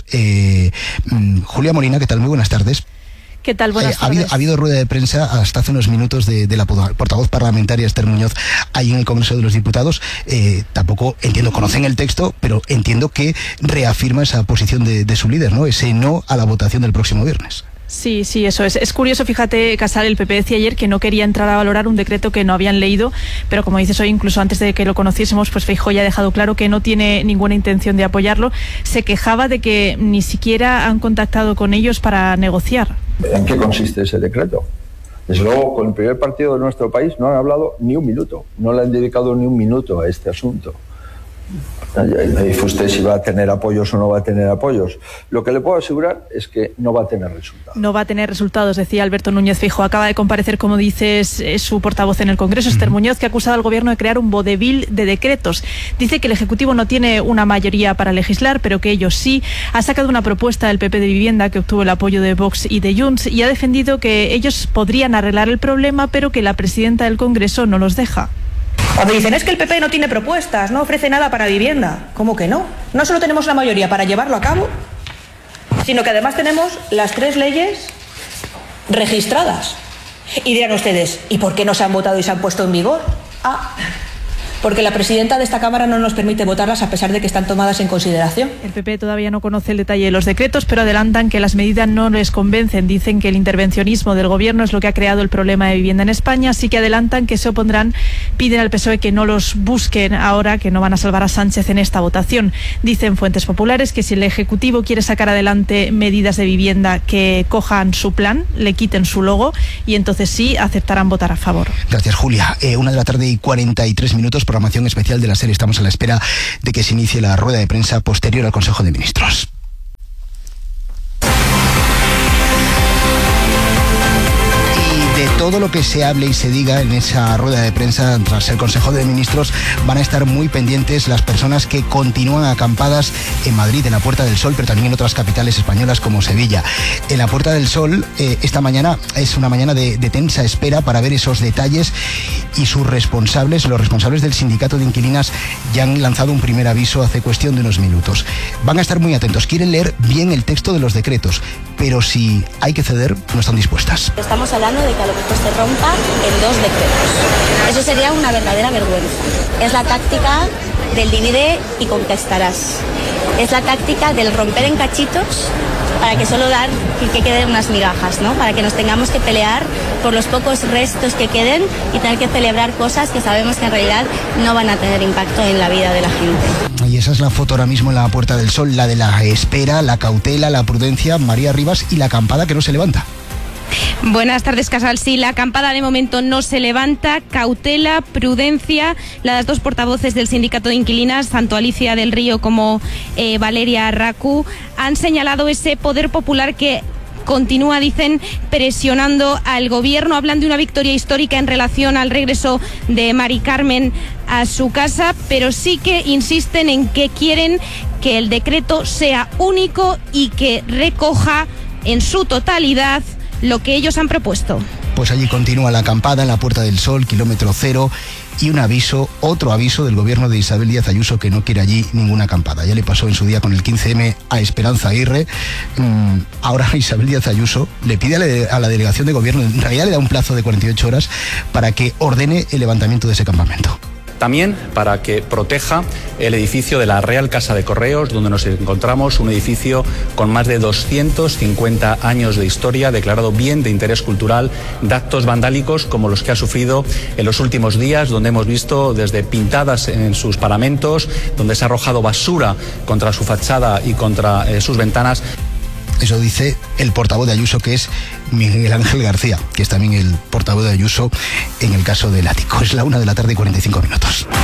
Julia Molina, ¿qué tal? Muy buenas tardes.
¿Qué tal? Buenas tardes.
Ha habido rueda de prensa hasta hace unos minutos de la portavoz parlamentaria Esther Muñoz ahí en el Congreso de los Diputados. Tampoco entiendo, conocen el texto, pero entiendo que reafirma esa posición de su líder, ¿no? Ese no a la votación del próximo viernes.
Sí, eso es. Es curioso, fíjate, Casal, el PP decía ayer que no quería entrar a valorar un decreto que no habían leído, pero como dices hoy, incluso antes de que lo conociésemos, pues Feijóo ya ha dejado claro que no tiene ninguna intención de apoyarlo. Se quejaba de que ni siquiera han contactado con ellos para negociar.
¿En qué consiste ese decreto? Desde luego, con el primer partido de nuestro país no han hablado ni un minuto, no le han dedicado ni un minuto a este asunto. Me dice usted si va a tener apoyos o no va a tener apoyos. Lo que le puedo asegurar es que no va a tener resultados.
No va a tener resultados, decía Alberto Núñez Feijóo. Acaba de comparecer, como dices, su portavoz en el Congreso, Esther Muñoz, que ha acusado al Gobierno de crear un vodevil de decretos. Dice que el Ejecutivo no tiene una mayoría para legislar, pero que ellos sí. Ha sacado una propuesta del PP de vivienda que obtuvo el apoyo de Vox y de Junts y ha defendido que ellos podrían arreglar el problema, pero que la presidenta del Congreso no los deja.
Cuando dicen es que el PP no tiene propuestas, no ofrece nada para vivienda. ¿Cómo que no? No solo tenemos la mayoría para llevarlo a cabo, sino que además tenemos las 3 leyes registradas. Y dirán ustedes, ¿y por qué no se han votado y se han puesto en vigor? Porque la presidenta de esta Cámara no nos permite votarlas a pesar de que están tomadas en consideración.
El PP todavía no conoce el detalle de los decretos, pero adelantan que las medidas no les convencen. Dicen que el intervencionismo del Gobierno es lo que ha creado el problema de vivienda en España, así que adelantan que se opondrán, piden al PSOE que no los busquen ahora, que no van a salvar a Sánchez en esta votación. Dicen fuentes populares que si el Ejecutivo quiere sacar adelante medidas de vivienda que cojan su plan, le quiten su logo y entonces sí aceptarán votar a favor.
Gracias, Julia. 1:43 PM, programación especial de la SER. Estamos a la espera de que se inicie la rueda de prensa posterior al Consejo de Ministros. De todo lo que se hable y se diga en esa rueda de prensa tras el Consejo de Ministros van a estar muy pendientes las personas que continúan acampadas en Madrid, en la Puerta del Sol, pero también en otras capitales españolas como Sevilla. En la Puerta del Sol esta mañana es una mañana de tensa espera para ver esos detalles y sus responsables, los responsables del sindicato de inquilinas ya han lanzado un primer aviso hace cuestión de unos minutos. Van a estar muy atentos, quieren leer bien el texto de los decretos, pero si hay que ceder no están dispuestas.
Estamos hablando de que a lo mejor se rompa en 2 decretos. Eso sería una verdadera vergüenza. Es la táctica del divide y conquistarás. Es la táctica del romper en cachitos para que solo dar que queden unas migajas, ¿no? Para que nos tengamos que pelear por los pocos restos que queden y tener que celebrar cosas que sabemos que en realidad no van a tener impacto en la vida de la gente.
Y esa es la foto ahora mismo en la Puerta del Sol, la de la espera, la cautela, la prudencia, María Rivas, y la acampada que no se levanta.
Buenas tardes, Casal. Sí, la acampada de momento no se levanta. Cautela, prudencia. Las 2 portavoces del sindicato de inquilinas, tanto Alicia del Río como Valeria Racu, han señalado ese poder popular que continúa, dicen, presionando al Gobierno. Hablan de una victoria histórica en relación al regreso de Mari Carmen a su casa, pero sí que insisten en que quieren que el decreto sea único y que recoja en su totalidad lo que ellos han propuesto.
Pues allí continúa la acampada en la Puerta del Sol, kilómetro cero, y un aviso, otro aviso del Gobierno de Isabel Díaz Ayuso, que no quiere allí ninguna acampada. Ya le pasó en su día con el 15M a Esperanza Aguirre. Ahora Isabel Díaz Ayuso le pide a la delegación de Gobierno, en realidad le da un plazo de 48 horas para que ordene el levantamiento de ese campamento.
También para que proteja el edificio de la Real Casa de Correos, donde nos encontramos, un edificio con más de 250 años de historia, declarado bien de interés cultural, de actos vandálicos como los que ha sufrido en los últimos días, donde hemos visto desde pintadas en sus paramentos, donde se ha arrojado basura contra su fachada y contra sus ventanas.
Eso dice el portavoz de Ayuso, que es Miguel Ángel García, que es también el portavoz de Ayuso en el caso del ático. Es la 1:45 PM.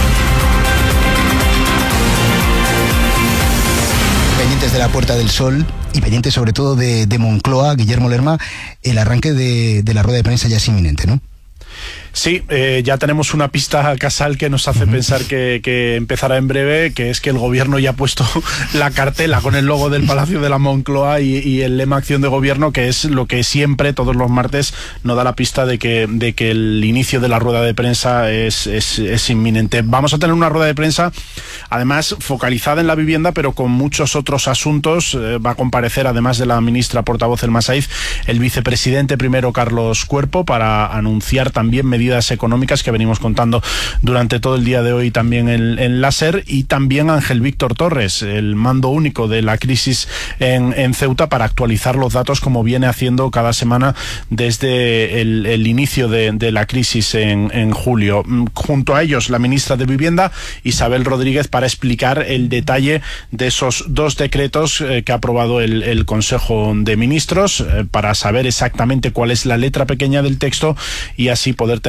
Pendientes de la Puerta del Sol y pendientes sobre todo de Moncloa, Guillermo Lerma, el arranque de la rueda de prensa ya es inminente, ¿no?
Sí, ya tenemos una pista, Casal, que nos hace pensar que empezará en breve, que es que el Gobierno ya ha puesto la cartela con el logo del Palacio de la Moncloa y el lema Acción de Gobierno, que es lo que siempre, todos los martes, nos da la pista de que el inicio de la rueda de prensa es inminente. Vamos a tener una rueda de prensa, además, focalizada en la vivienda, pero con muchos otros asuntos. Va a comparecer, además de la ministra portavoz Elma Saiz, el vicepresidente primero, Carlos Cuerpo, para anunciar también medidas económicas que venimos contando durante todo el día de hoy también en la SER, y también Ángel Víctor Torres, el mando único de la crisis en Ceuta, para actualizar los datos como viene haciendo cada semana desde el inicio de la crisis en julio. Junto a ellos la ministra de Vivienda, Isabel Rodríguez, para explicar el detalle de esos 2 decretos que ha aprobado el Consejo de Ministros, para saber exactamente cuál es la letra pequeña del texto y así poder tener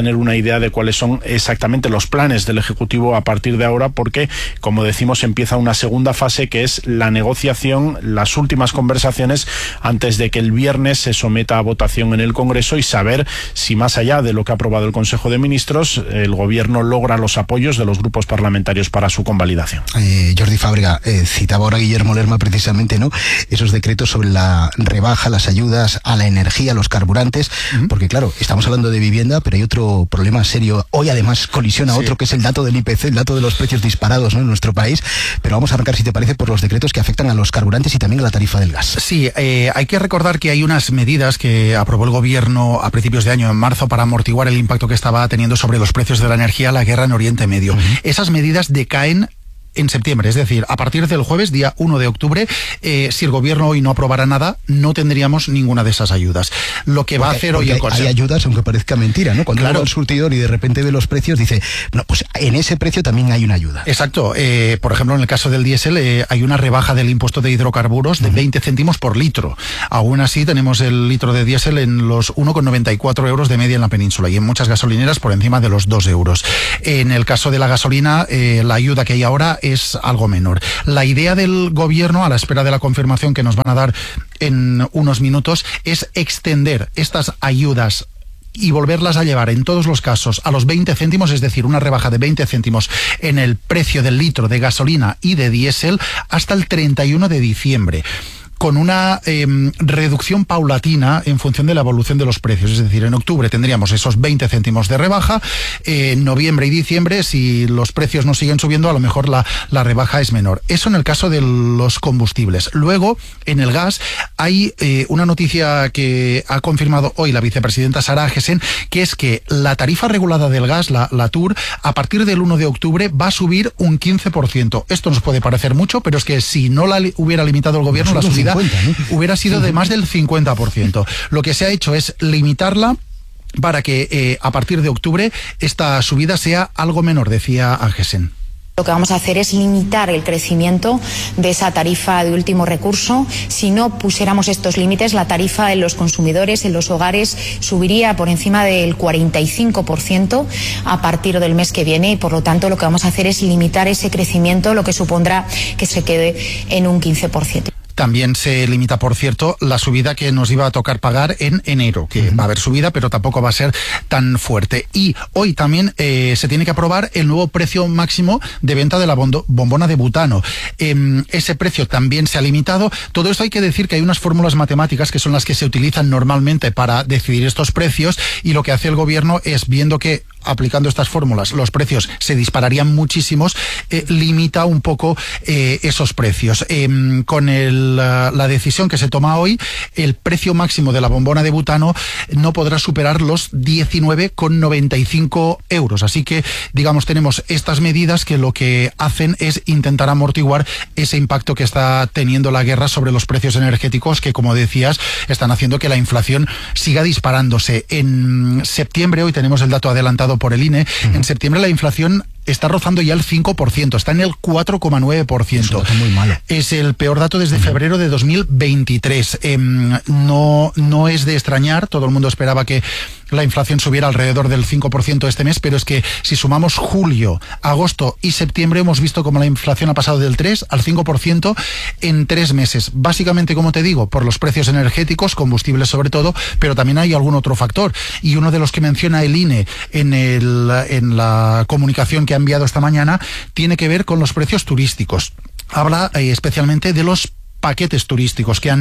tener una idea de cuáles son exactamente los planes del Ejecutivo a partir de ahora, porque, como decimos, empieza una segunda fase que es la negociación, las últimas conversaciones antes de que el viernes se someta a votación en el Congreso y saber si, más allá de lo que ha aprobado el Consejo de Ministros, el Gobierno logra los apoyos de los grupos parlamentarios para su convalidación.
Jordi Fábrega, citaba ahora Guillermo Lerma precisamente, ¿no?, esos decretos sobre la rebaja, las ayudas a la energía, a los carburantes, porque claro, estamos hablando de vivienda, pero hay otro problema serio. Hoy además colisiona otro, que es el dato del IPC, el dato de los precios disparados, ¿no?, en nuestro país. Pero vamos a arrancar, si te parece, por los decretos que afectan a los carburantes y también a la tarifa del gas.
Sí, hay que recordar que hay unas medidas que aprobó el Gobierno a principios de año, en marzo, para amortiguar el impacto que estaba teniendo sobre los precios de la energía la guerra en Oriente Medio. Esas medidas decaen en septiembre, es decir, a partir del jueves, día 1 de octubre, si el Gobierno hoy no aprobara nada, no tendríamos ninguna de esas ayudas. Lo que va a hacer hoy el Consejo...
Hay ayudas, aunque parezca mentira, ¿no? Cuando uno va al surtidor y de repente ve los precios, dice, no, pues en ese precio también hay una ayuda.
Exacto. Por ejemplo, en el caso del diésel, hay una rebaja del impuesto de hidrocarburos de 20 céntimos por litro. Aún así, tenemos el litro de diésel en los 1,94 euros de media en la península y en muchas gasolineras por encima de los 2 euros. En el caso de la gasolina, la ayuda que hay ahora es algo menor. La idea del Gobierno, a la espera de la confirmación que nos van a dar en unos minutos, es extender estas ayudas y volverlas a llevar en todos los casos a los 20 céntimos, es decir, una rebaja de 20 céntimos en el precio del litro de gasolina y de diésel hasta el 31 de diciembre. Con una reducción paulatina en función de la evolución de los precios. Es decir, en octubre tendríamos esos 20 céntimos de rebaja, en noviembre y diciembre, si los precios no siguen subiendo, a lo mejor la rebaja es menor. Eso en el caso de los combustibles. Luego, en el gas, hay una noticia que ha confirmado hoy la vicepresidenta Sara Agesen, que es que la tarifa regulada del gas, la TUR, a partir del 1 de octubre va a subir un 15%. Esto nos puede parecer mucho, pero es que si no la hubiera limitado el Gobierno, la subida hubiera sido de más del 50%. Lo que se ha hecho es limitarla para que a partir de octubre esta subida sea algo menor, decía Agesen.
Lo que vamos a hacer es limitar el crecimiento de esa tarifa de último recurso. Si no pusiéramos estos límites, la tarifa en los consumidores, en los hogares, subiría por encima del 45% a partir del mes que viene y, por lo tanto, lo que vamos a hacer es limitar ese crecimiento, lo que supondrá que se quede en un 15%.
También se limita, por cierto, la subida que nos iba a tocar pagar en enero, que va a haber subida, pero tampoco va a ser tan fuerte. Y hoy también se tiene que aprobar el nuevo precio máximo de venta de la bombona de butano. Ese precio también se ha limitado. Todo esto hay que decir que hay unas fórmulas matemáticas que son las que se utilizan normalmente para decidir estos precios, y lo que hace el Gobierno es, viendo que aplicando estas fórmulas los precios se dispararían muchísimos, limita un poco esos precios. Con la decisión que se toma hoy, el precio máximo de la bombona de butano no podrá superar los 19,95 euros. Así que, digamos, tenemos estas medidas que lo que hacen es intentar amortiguar ese impacto que está teniendo la guerra sobre los precios energéticos, que, como decías, están haciendo que la inflación siga disparándose. En septiembre, hoy tenemos el dato adelantado por el INE, en septiembre la inflación está rozando ya el 5%, está en el 4,9%. Es un dato muy malo. Es el peor dato desde febrero de 2023. No es de extrañar, todo el mundo esperaba que la inflación subiera alrededor del 5% este mes, pero es que si sumamos julio, agosto y septiembre, hemos visto como la inflación ha pasado del 3 al 5% en 3 meses. Básicamente, como te digo, por los precios energéticos, combustibles sobre todo, pero también hay algún otro factor. Y uno de los que menciona el INE en la comunicación que ha enviado esta mañana tiene que ver con los precios turísticos. Habla especialmente de los paquetes turísticos que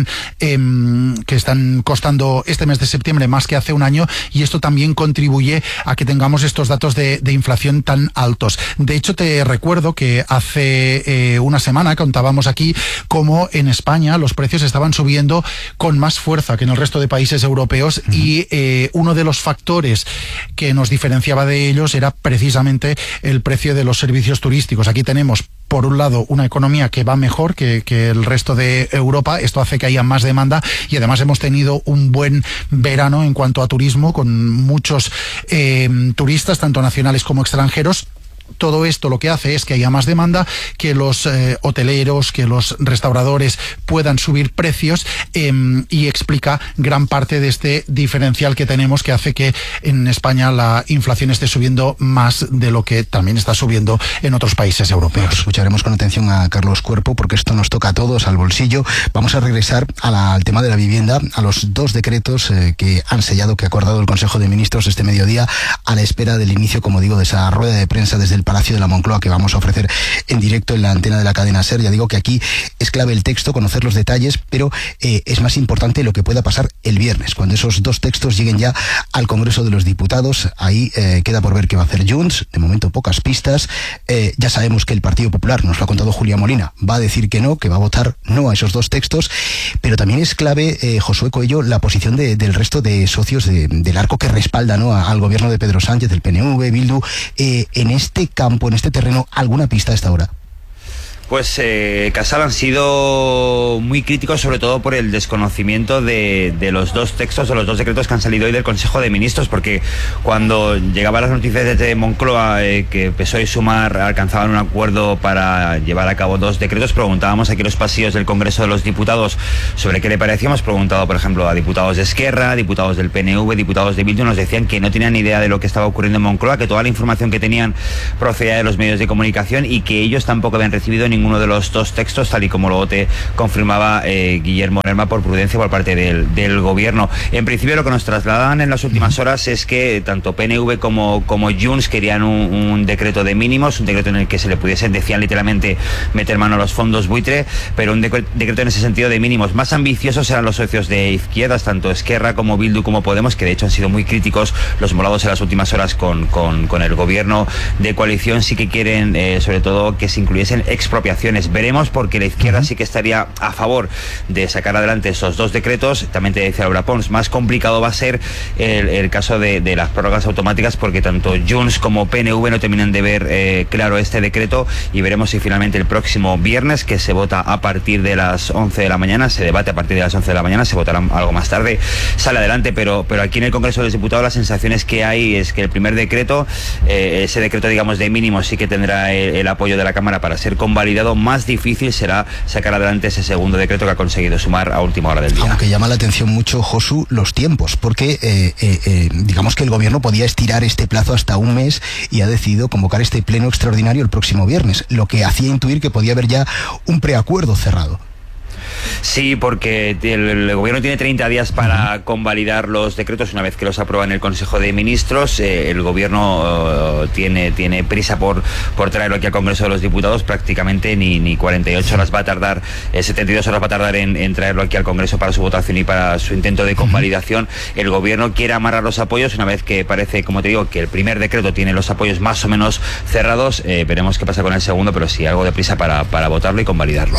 están costando este mes de septiembre más que hace un año, y esto también contribuye a que tengamos estos datos de inflación tan altos. De hecho, te recuerdo que hace una semana contábamos aquí cómo en España los precios estaban subiendo con más fuerza que en el resto de países europeos, y uno de los factores que nos diferenciaba de ellos era precisamente el precio de los servicios turísticos. Aquí tenemos, por un lado, una economía que va mejor que el resto de Europa. Esto hace que haya más demanda, y además hemos tenido un buen verano en cuanto a turismo, con muchos turistas, tanto nacionales como extranjeros. Todo esto lo que hace es que haya más demanda, que los hoteleros, que los restauradores puedan subir precios, y explica gran parte de este diferencial que tenemos, que hace que en España la inflación esté subiendo más de lo que también está subiendo en otros países europeos.
Escucharemos con atención a Carlos Cuerpo, porque esto nos toca a todos, al bolsillo. Vamos a regresar al tema de la vivienda, a los 2 decretos que han sellado, que ha acordado el Consejo de Ministros este mediodía, a la espera del inicio, como digo, de esa rueda de prensa desde el Palacio de la Moncloa, que vamos a ofrecer en directo en la antena de la cadena SER. Ya digo que aquí es clave el texto, conocer los detalles, pero es más importante lo que pueda pasar el viernes, cuando esos 2 textos lleguen ya al Congreso de los Diputados. Ahí queda por ver qué va a hacer Junts. De momento pocas pistas. Ya sabemos que el Partido Popular, nos lo ha contado Julia Molina, va a decir que no, que va a votar no a esos 2 textos, pero también es clave, Josué Coello, la posición del resto de socios del arco que respalda, ¿no?, al gobierno de Pedro Sánchez, del PNV, Bildu. En este campo, en este terreno, ¿alguna pista a esta hora?
Pues Casal, han sido muy críticos, sobre todo por el desconocimiento de los 2 textos, de los 2 decretos que han salido hoy del Consejo de Ministros, porque cuando llegaban las noticias desde Moncloa que PSOE y Sumar alcanzaban un acuerdo para llevar a cabo 2 decretos, preguntábamos aquí en los pasillos del Congreso de los Diputados sobre qué le parecía. Hemos preguntado, por ejemplo, a diputados de Esquerra, diputados del PNV, diputados de Bildu. Nos decían que no tenían ni idea de lo que estaba ocurriendo en Moncloa, que toda la información que tenían procedía de los medios de comunicación y que ellos tampoco habían recibido ninguno de los 2 textos, tal y como luego te confirmaba Guillermo Lerma, por prudencia por parte del gobierno. En principio, lo que nos trasladan en las últimas horas es que tanto PNV como Junts querían un decreto de mínimos, un decreto en el que se le pudiesen, decían literalmente, meter mano a los fondos buitre, pero un decreto en ese sentido de mínimos. Más ambiciosos eran los socios de izquierdas, tanto Esquerra como Bildu como Podemos, que de hecho han sido muy críticos los molados en las últimas horas con el gobierno de coalición. Sí que quieren, sobre todo, que se incluyesen expropiaciones. Veremos, porque la izquierda sí que estaría a favor de sacar adelante esos 2 decretos. También te decía Laura Pons, más complicado va a ser el caso de las prórrogas automáticas, porque tanto Junts como PNV no terminan de ver claro este decreto, y veremos si finalmente el próximo viernes, que se vota a partir de las 11 de la mañana, se debate a partir de las 11 de la mañana, se votará algo más tarde, sale adelante. Pero aquí en el Congreso de los Diputados las sensaciones que hay es que el primer decreto, ese decreto, digamos, de mínimos, sí que tendrá el apoyo de la Cámara para ser convalidado. Más difícil será sacar adelante ese segundo decreto que ha conseguido Sumar a última hora del día.
Aunque llama la atención mucho, Josu, los tiempos, porque digamos que el gobierno podía estirar este plazo hasta un mes y ha decidido convocar este pleno extraordinario el próximo viernes, lo que hacía intuir que podía haber ya un preacuerdo cerrado.
Sí, porque el gobierno tiene 30 días para convalidar los decretos una vez que los aprueba en el Consejo de Ministros. El gobierno tiene prisa por traerlo aquí al Congreso de los Diputados. Prácticamente ni 48 horas va a tardar, 72 horas va a tardar en traerlo aquí al Congreso para su votación y para su intento de convalidación. El gobierno quiere amarrar los apoyos una vez que parece, como te digo, que el primer decreto tiene los apoyos más o menos cerrados. Veremos qué pasa con el segundo, pero sí, algo de prisa para votarlo y convalidarlo.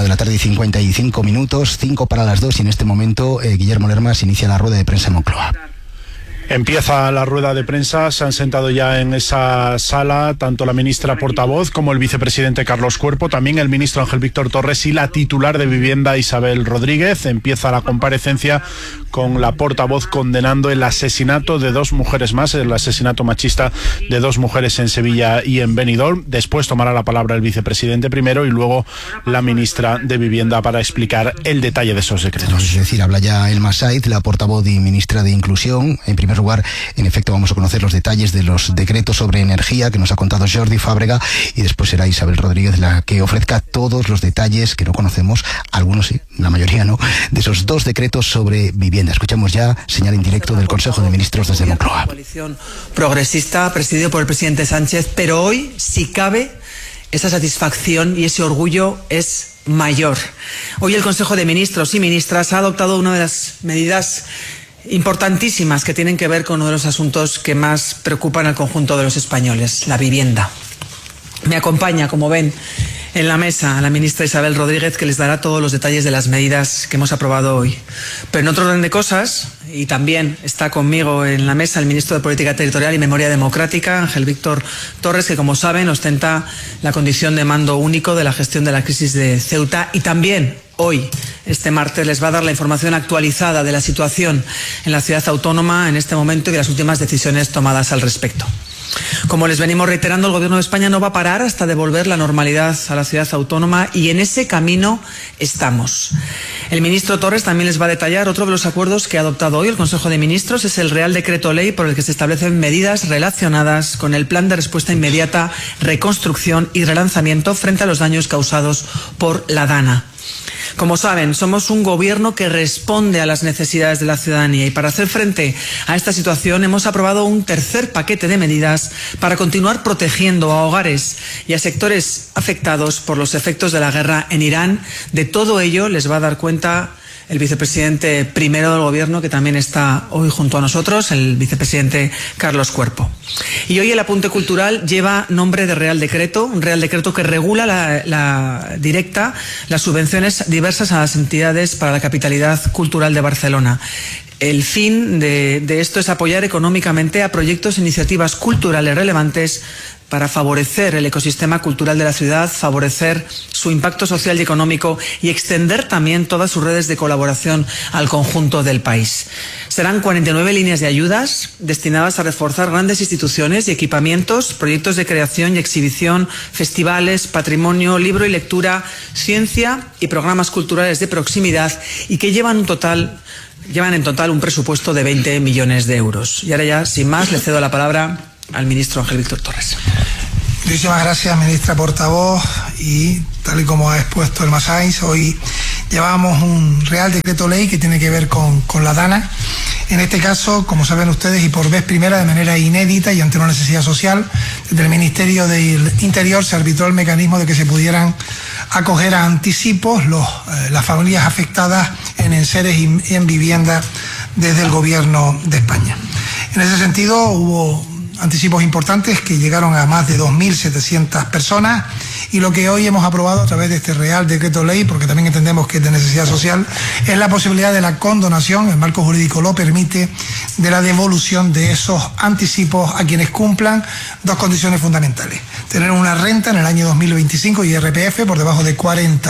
1:55 minutos, 5 para las 2, y en este momento Guillermo Lerma se inicia la rueda de prensa en Moncloa.
Empieza la rueda de prensa, se han sentado ya en esa sala tanto la ministra portavoz como el vicepresidente Carlos Cuerpo, también el ministro Ángel Víctor Torres y la titular de Vivienda Isabel Rodríguez. Empieza la comparecencia con la portavoz condenando el asesinato de 2 mujeres más, el asesinato machista de 2 mujeres en Sevilla y en Benidorm. Después tomará la palabra el vicepresidente primero y luego la ministra de Vivienda para explicar el detalle de esos decretos.
Es decir, habla ya Elma Said, la portavoz y ministra de Inclusión. En primer lugar, en efecto, vamos a conocer los detalles de los decretos sobre energía que nos ha contado Jordi Fábrega, y después será Isabel Rodríguez la que ofrezca todos los detalles que no conocemos, algunos sí, la mayoría no, de esos 2 decretos sobre vivienda. Escuchamos ya señal en directo del Consejo de Ministros desde Moncloa.
Coalición progresista presidido por el presidente Sánchez, pero hoy, si cabe, esa satisfacción y ese orgullo es mayor. Hoy el Consejo de Ministros y Ministras ha adoptado una de las medidas importantísimas que tienen que ver con uno de los asuntos que más preocupan al conjunto de los españoles, la vivienda. Me acompaña, como ven, en la mesa la ministra Isabel Rodríguez, que les dará todos los detalles de las medidas que hemos aprobado hoy. Pero en otro orden de cosas, y también está conmigo en la mesa el ministro de Política Territorial y Memoria Democrática, Ángel Víctor Torres, que, como saben, ostenta la condición de mando único de la gestión de la crisis de Ceuta, y también hoy, este martes, les va a dar la información actualizada de la situación en la ciudad autónoma en este momento y de las últimas decisiones tomadas al respecto. Como les venimos reiterando, el Gobierno de España no va a parar hasta devolver la normalidad a la ciudad autónoma y en ese camino estamos. El ministro Torres también les va a detallar otro de los acuerdos que ha adoptado hoy el Consejo de Ministros. Es el Real Decreto Ley por el que se establecen medidas relacionadas con el Plan de Respuesta Inmediata, Reconstrucción y Relanzamiento frente a los daños causados por la DANA. Como saben, somos un gobierno que responde a las necesidades de la ciudadanía y para hacer frente a esta situación hemos aprobado un tercer paquete de medidas para continuar protegiendo a hogares y a sectores afectados por los efectos de la guerra en Irán. De todo ello les va a dar cuenta el vicepresidente primero del Gobierno, que también está hoy junto a nosotros, el vicepresidente Carlos Cuerpo. Y hoy el apunte cultural lleva nombre de Real Decreto, un Real Decreto que regula las subvenciones diversas a las entidades para la capitalidad cultural de Barcelona. El fin de esto es apoyar económicamente a proyectos e iniciativas culturales relevantes para favorecer el ecosistema cultural de la ciudad, favorecer su impacto social y económico y extender también todas sus redes de colaboración al conjunto del país. Serán 49 líneas de ayudas destinadas a reforzar grandes instituciones y equipamientos, proyectos de creación y exhibición, festivales, patrimonio, libro y lectura, ciencia y programas culturales de proximidad y que llevan en total un presupuesto de 20 millones de euros. Y ahora ya, sin más, le cedo la palabra al ministro Ángel Víctor Torres.
Muchísimas gracias, ministra portavoz, y tal y como ha expuesto el Masáis, hoy llevamos un Real Decreto Ley que tiene que ver con la DANA. En este caso, como saben ustedes, y por vez primera, de manera inédita y ante una necesidad social, desde el Ministerio del Interior se arbitró el mecanismo de que se pudieran acoger a anticipos las familias afectadas en enseres y en vivienda desde el Gobierno de España. En ese sentido, hubo anticipos importantes que llegaron a más de 2.700 personas y lo que hoy hemos aprobado a través de este Real Decreto Ley, porque también entendemos que es de necesidad social, es la posibilidad de la condonación, el marco jurídico lo permite, de la devolución de esos anticipos a quienes cumplan dos condiciones fundamentales: tener una renta en el año 2025 y IRPF por debajo de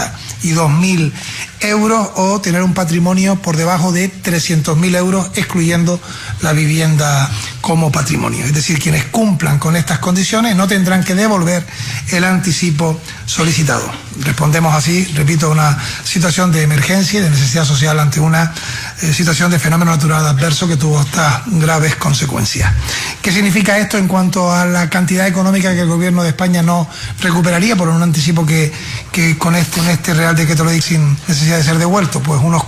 42.000 euros o tener un patrimonio por debajo de 300.000 euros, excluyendo la vivienda como patrimonio. Es decir, quienes cumplan con estas condiciones no tendrán que devolver el anticipo solicitado. Respondemos así, repito, a una situación de emergencia y de necesidad social ante una situación de fenómeno natural adverso que tuvo estas graves consecuencias. ¿Qué significa esto en cuanto a la cantidad económica que el Gobierno de España no recuperaría por un anticipo que con este Real Decreto Ley sin necesidad de ser devuelto? Pues unos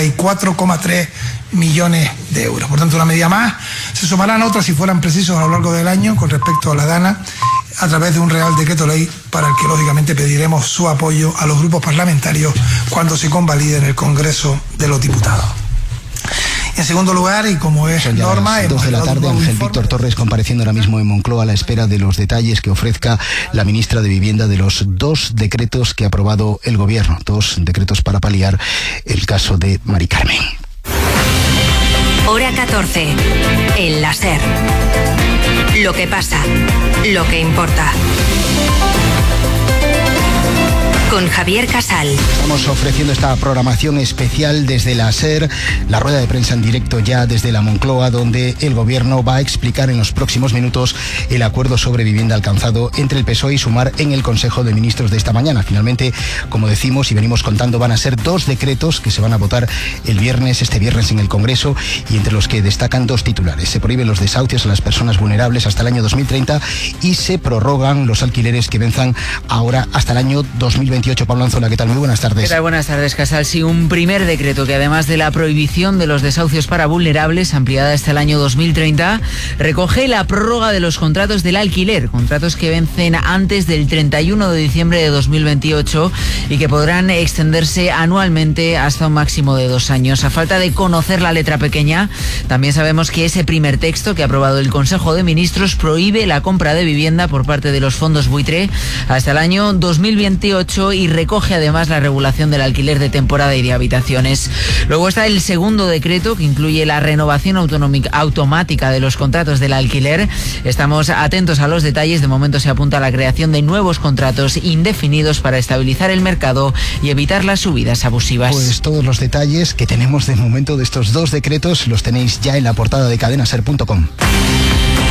44,3 millones de euros. Por tanto, una medida más. Se sumarán otras si fueran precisos a lo largo del año con respecto a la DANA a través de un Real Decreto Ley para el que lógicamente pediremos su apoyo a los grupos parlamentarios cuando se convalide en el Congreso de los Diputados. En segundo lugar, y como es norma...
Son ya las 2 de la tarde, Ángel Víctor Torres compareciendo ahora mismo en Moncloa a la espera de los detalles que ofrezca la ministra de Vivienda de los 2 decretos que ha aprobado el Gobierno, 2 decretos para paliar el caso de Mari Carmen.
Hora 14, en la SER. Lo que pasa, lo que importa. Con Javier Casal.
Estamos ofreciendo esta programación especial desde la SER, la rueda de prensa en directo ya desde la Moncloa, donde el Gobierno va a explicar en los próximos minutos el acuerdo sobre vivienda alcanzado entre el PSOE y Sumar en el Consejo de Ministros de esta mañana. Finalmente, como decimos y venimos contando, van a ser 2 decretos que se van a votar este viernes en el Congreso, y entre los que destacan 2 titulares. Se prohíben los desahucios a las personas vulnerables hasta el año 2030 y se prorrogan los alquileres que venzan ahora hasta el año 2028. Pablo Anzola, ¿qué tal? Muy buenas tardes.
¿Qué tal? Buenas tardes, Casal. Sí, un primer decreto que, además de la prohibición de los desahucios para vulnerables, ampliada hasta el año 2030, recoge la prórroga de los contratos del alquiler, contratos que vencen antes del 31 de diciembre de 2028 y que podrán extenderse anualmente hasta un máximo de 2 años. A falta de conocer la letra pequeña, también sabemos que ese primer texto que ha aprobado el Consejo de Ministros prohíbe la compra de vivienda por parte de los fondos buitre hasta el año 2028 y recoge además la regulación del alquiler de temporada y de habitaciones. Luego está el segundo decreto, que incluye la renovación automática de los contratos del alquiler. Estamos atentos a los detalles. De momento se apunta a la creación de nuevos contratos indefinidos para estabilizar el mercado y evitar las subidas abusivas.
Pues todos los detalles que tenemos de momento de estos 2 decretos los tenéis ya en la portada de cadenaser.com.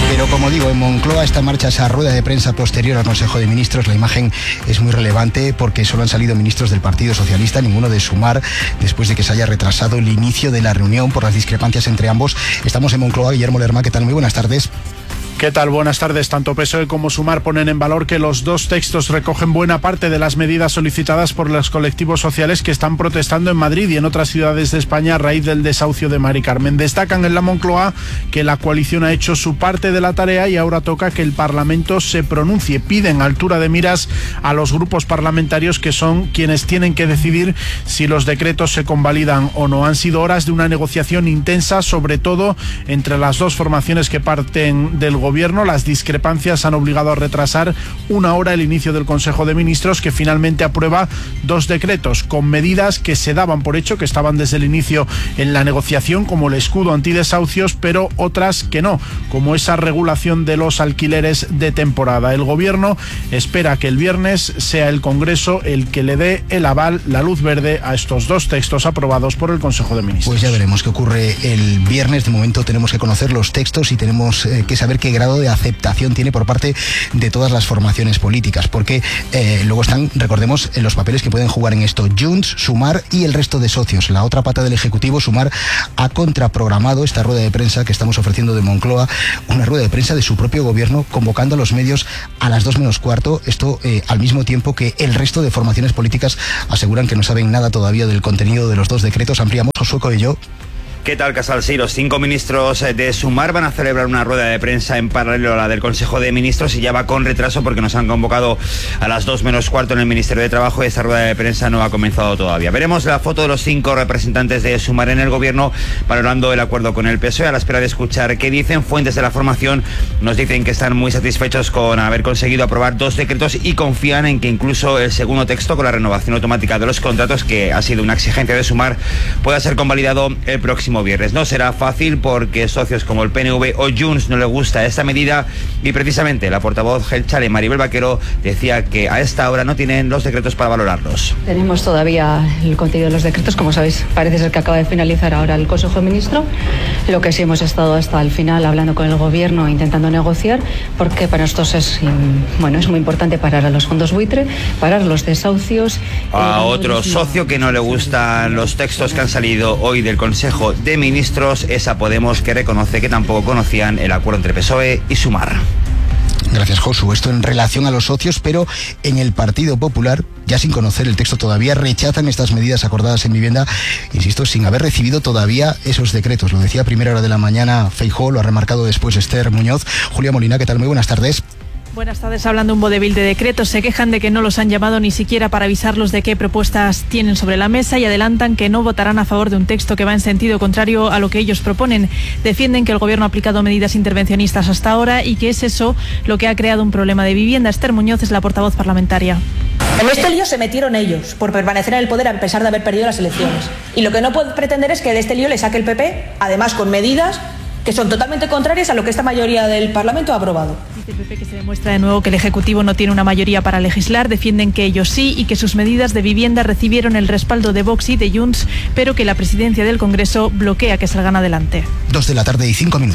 Pero como digo, en Moncloa está en marcha esa rueda de prensa posterior al Consejo de Ministros. La imagen es muy relevante porque solo han salido ministros del Partido Socialista, ninguno de Sumar, después de que se haya retrasado el inicio de la reunión por las discrepancias entre ambos. Estamos en Moncloa. Guillermo Lerma, ¿qué tal? Muy buenas tardes.
¿Qué tal? Buenas tardes. Tanto PSOE como Sumar ponen en valor que los dos textos recogen buena parte de las medidas solicitadas por los colectivos sociales que están protestando en Madrid y en otras ciudades de España a raíz del desahucio de Mari Carmen. Destacan en la Moncloa que la coalición ha hecho su parte de la tarea y ahora toca que el Parlamento se pronuncie. Piden altura de miras a los grupos parlamentarios, que son quienes tienen que decidir si los decretos se convalidan o no. Han sido horas de una negociación intensa, sobre todo entre las dos formaciones que parten del gobierno. Las discrepancias han obligado a retrasar una hora el inicio del Consejo de Ministros, que finalmente aprueba dos decretos con medidas que se daban por hecho, que estaban desde el inicio en la negociación, como el escudo antidesahucios, pero otras que no, como esa regulación de los alquileres de temporada. El Gobierno espera que el viernes sea el Congreso el que le dé el aval, la luz verde, a estos dos textos aprobados por el Consejo de Ministros.
Pues ya veremos qué ocurre el viernes. De momento tenemos que conocer los textos y tenemos que saber qué grado de aceptación tiene por parte de todas las formaciones políticas, porque luego están, recordemos, los papeles que pueden jugar en esto: Junts, Sumar y el resto de socios. La otra pata del Ejecutivo, Sumar, ha contraprogramado esta rueda de prensa que estamos ofreciendo de Moncloa, una rueda de prensa de su propio gobierno, convocando a los medios a las 2 menos cuarto, esto al mismo tiempo que el resto de formaciones políticas aseguran que no saben nada todavía del contenido de los dos decretos. Ampliamos, Josué Coello.
¿Qué tal, Casal? Sí, los 5 ministros de Sumar van a celebrar una rueda de prensa en paralelo a la del Consejo de Ministros, y ya va con retraso porque nos han convocado a las 2 menos cuarto en el Ministerio de Trabajo y esta rueda de prensa no ha comenzado todavía. Veremos la foto de los 5 representantes de Sumar en el Gobierno valorando el acuerdo con el PSOE, a la espera de escuchar qué dicen. Fuentes de la formación nos dicen que están muy satisfechos con haber conseguido aprobar 2 decretos y confían en que incluso el segundo texto, con la renovación automática de los contratos, que ha sido una exigencia de Sumar, pueda ser convalidado el próximo viernes. No será fácil porque socios como el PNV o Junts no les gusta esta medida, y precisamente la portavoz gelchale Maribel Vaquero decía que a esta hora no tienen los decretos para valorarlos.
Tenemos todavía el contenido de los decretos, como sabéis, parece ser que acaba de finalizar ahora el Consejo de Ministros. Lo que sí hemos estado hasta el final hablando con el Gobierno, intentando negociar, porque para nosotros es muy importante parar a los fondos buitre, parar los desahucios.
A otro socio que no le gustan los textos que han salido hoy del Consejo de Ministros es a Podemos, que reconoce que tampoco conocían el acuerdo entre PSOE y Sumar.
Gracias, Josu. Esto en relación a los socios, pero en el Partido Popular, ya sin conocer el texto todavía, rechazan estas medidas acordadas en vivienda, insisto, sin haber recibido todavía esos decretos. Lo decía a primera hora de la mañana Feijóo, lo ha remarcado después Esther Muñoz. Julia Molina, ¿qué tal? Muy buenas tardes.
Buenas tardes. Hablando un vodevil de decretos, se quejan de que no los han llamado ni siquiera para avisarlos de qué propuestas tienen sobre la mesa, y adelantan que no votarán a favor de un texto que va en sentido contrario a lo que ellos proponen. Defienden que el Gobierno ha aplicado medidas intervencionistas hasta ahora y que es eso lo que ha creado un problema de vivienda. Esther Muñoz es la portavoz parlamentaria.
En este lío se metieron ellos por permanecer en el poder a pesar de haber perdido las elecciones. Y lo que no puede pretender es que de este lío le saque el PP, además con medidas que son totalmente contrarias a lo que esta mayoría del Parlamento ha aprobado.
Dice el PP que se demuestra de nuevo que el Ejecutivo no tiene una mayoría para legislar. Defienden que ellos sí y que sus medidas de vivienda recibieron el respaldo de Vox y de Junts, pero que la presidencia del Congreso bloquea que salgan adelante.
2:05 p.m.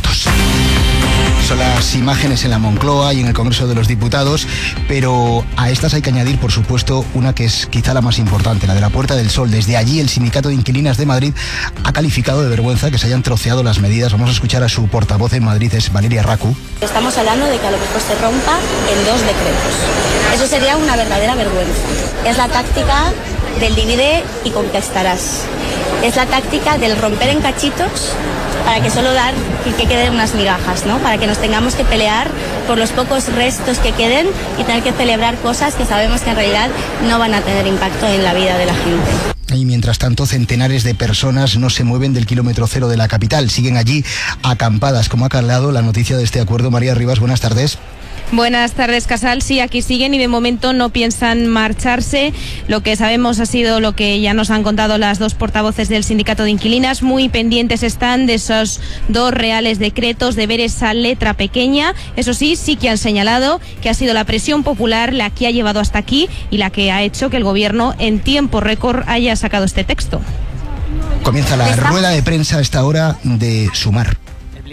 Son las imágenes en la Moncloa y en el Congreso de los Diputados, pero a estas hay que añadir, por supuesto, una que es quizá la más importante, la de la Puerta del Sol. Desde allí, el Sindicato de Inquilinas de Madrid ha calificado de vergüenza que se hayan troceado las medidas. Vamos a escuchar a su portavoz en Madrid, es Valeria Racu.
Estamos hablando de que a lo mejor se rompa en 2 decretos. Eso sería una verdadera vergüenza. Es la táctica del divide y conquistarás. Es la táctica del romper en cachitos para que solo dar y que queden unas migajas, ¿no? Para que nos tengamos que pelear por los pocos restos que queden y tener que celebrar cosas que sabemos que en realidad no van a tener impacto en la vida de la gente.
Y mientras tanto, centenares de personas no se mueven del kilómetro cero de la capital. Siguen allí acampadas. ¿Cómo ha calado la noticia de este acuerdo? María Rivas, buenas tardes.
Buenas tardes, Casal. Sí, aquí siguen y de momento no piensan marcharse. Lo que sabemos ha sido lo que ya nos han contado las dos portavoces del Sindicato de Inquilinas. Muy pendientes están de esos 2 reales decretos, de ver esa letra pequeña. Eso sí, sí que han señalado que ha sido la presión popular la que ha llevado hasta aquí y la que ha hecho que el Gobierno en tiempo récord haya sacado este texto.
Comienza la rueda de prensa a esta hora de Sumar.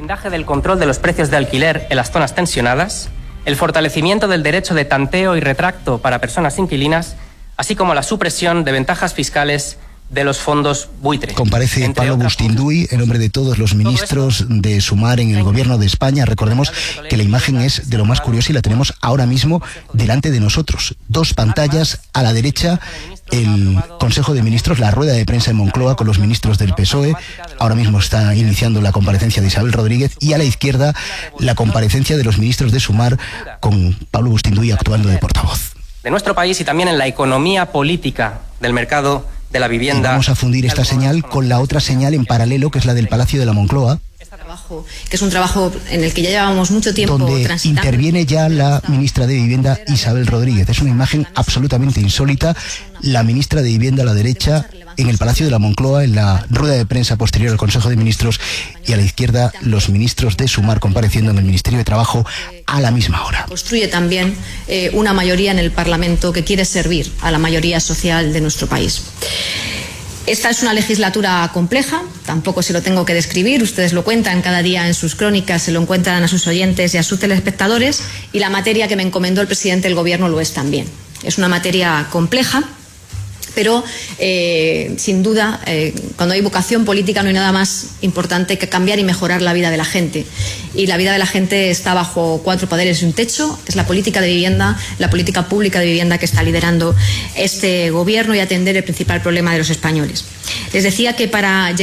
blindaje del control de los precios de alquiler en las zonas tensionadas, el fortalecimiento del derecho de tanteo y retracto para personas inquilinas, así como la supresión de ventajas fiscales de los fondos buitre.
Comparece Pablo Bustinduy, el hombre de todos los ministros de Sumar en el gobierno de España. Recordemos que la imagen es de lo más curiosa y la tenemos ahora mismo delante de nosotros. Dos pantallas, a la derecha el Consejo de Ministros, la rueda de prensa en Moncloa con los ministros del PSOE. Ahora mismo está iniciando la comparecencia de Isabel Rodríguez, y a la izquierda la comparecencia de los ministros de Sumar con Pablo Bustinduy actuando de portavoz.
De nuestro país y también en la economía política del mercado de la vivienda.
Y vamos a fundir esta señal con la otra señal en paralelo, que es la del Palacio de la Moncloa,
que es un trabajo en el que ya llevamos mucho tiempo
donde
transitando.
Interviene ya la ministra de Vivienda, Isabel Rodríguez. Es una imagen absolutamente insólita. La ministra de Vivienda a la derecha en el Palacio de la Moncloa, en la rueda de prensa posterior al Consejo de Ministros, y a la izquierda los ministros de Sumar compareciendo en el Ministerio de Trabajo a la misma hora.
Construye también una mayoría en el Parlamento que quiere servir a la mayoría social de nuestro país. Esta es una legislatura compleja, tampoco se lo tengo que describir, ustedes lo cuentan cada día en sus crónicas, se lo encuentran a sus oyentes y a sus telespectadores, y la materia que me encomendó el presidente del Gobierno lo es también. Es una materia compleja, pero sin duda, cuando hay vocación política no hay nada más importante que cambiar y mejorar la vida de la gente. Y la vida de la gente está bajo 4 poderes y un techo, que es la política de vivienda, la política pública de vivienda que está liderando este gobierno, y atender el principal problema de los españoles. Les decía que para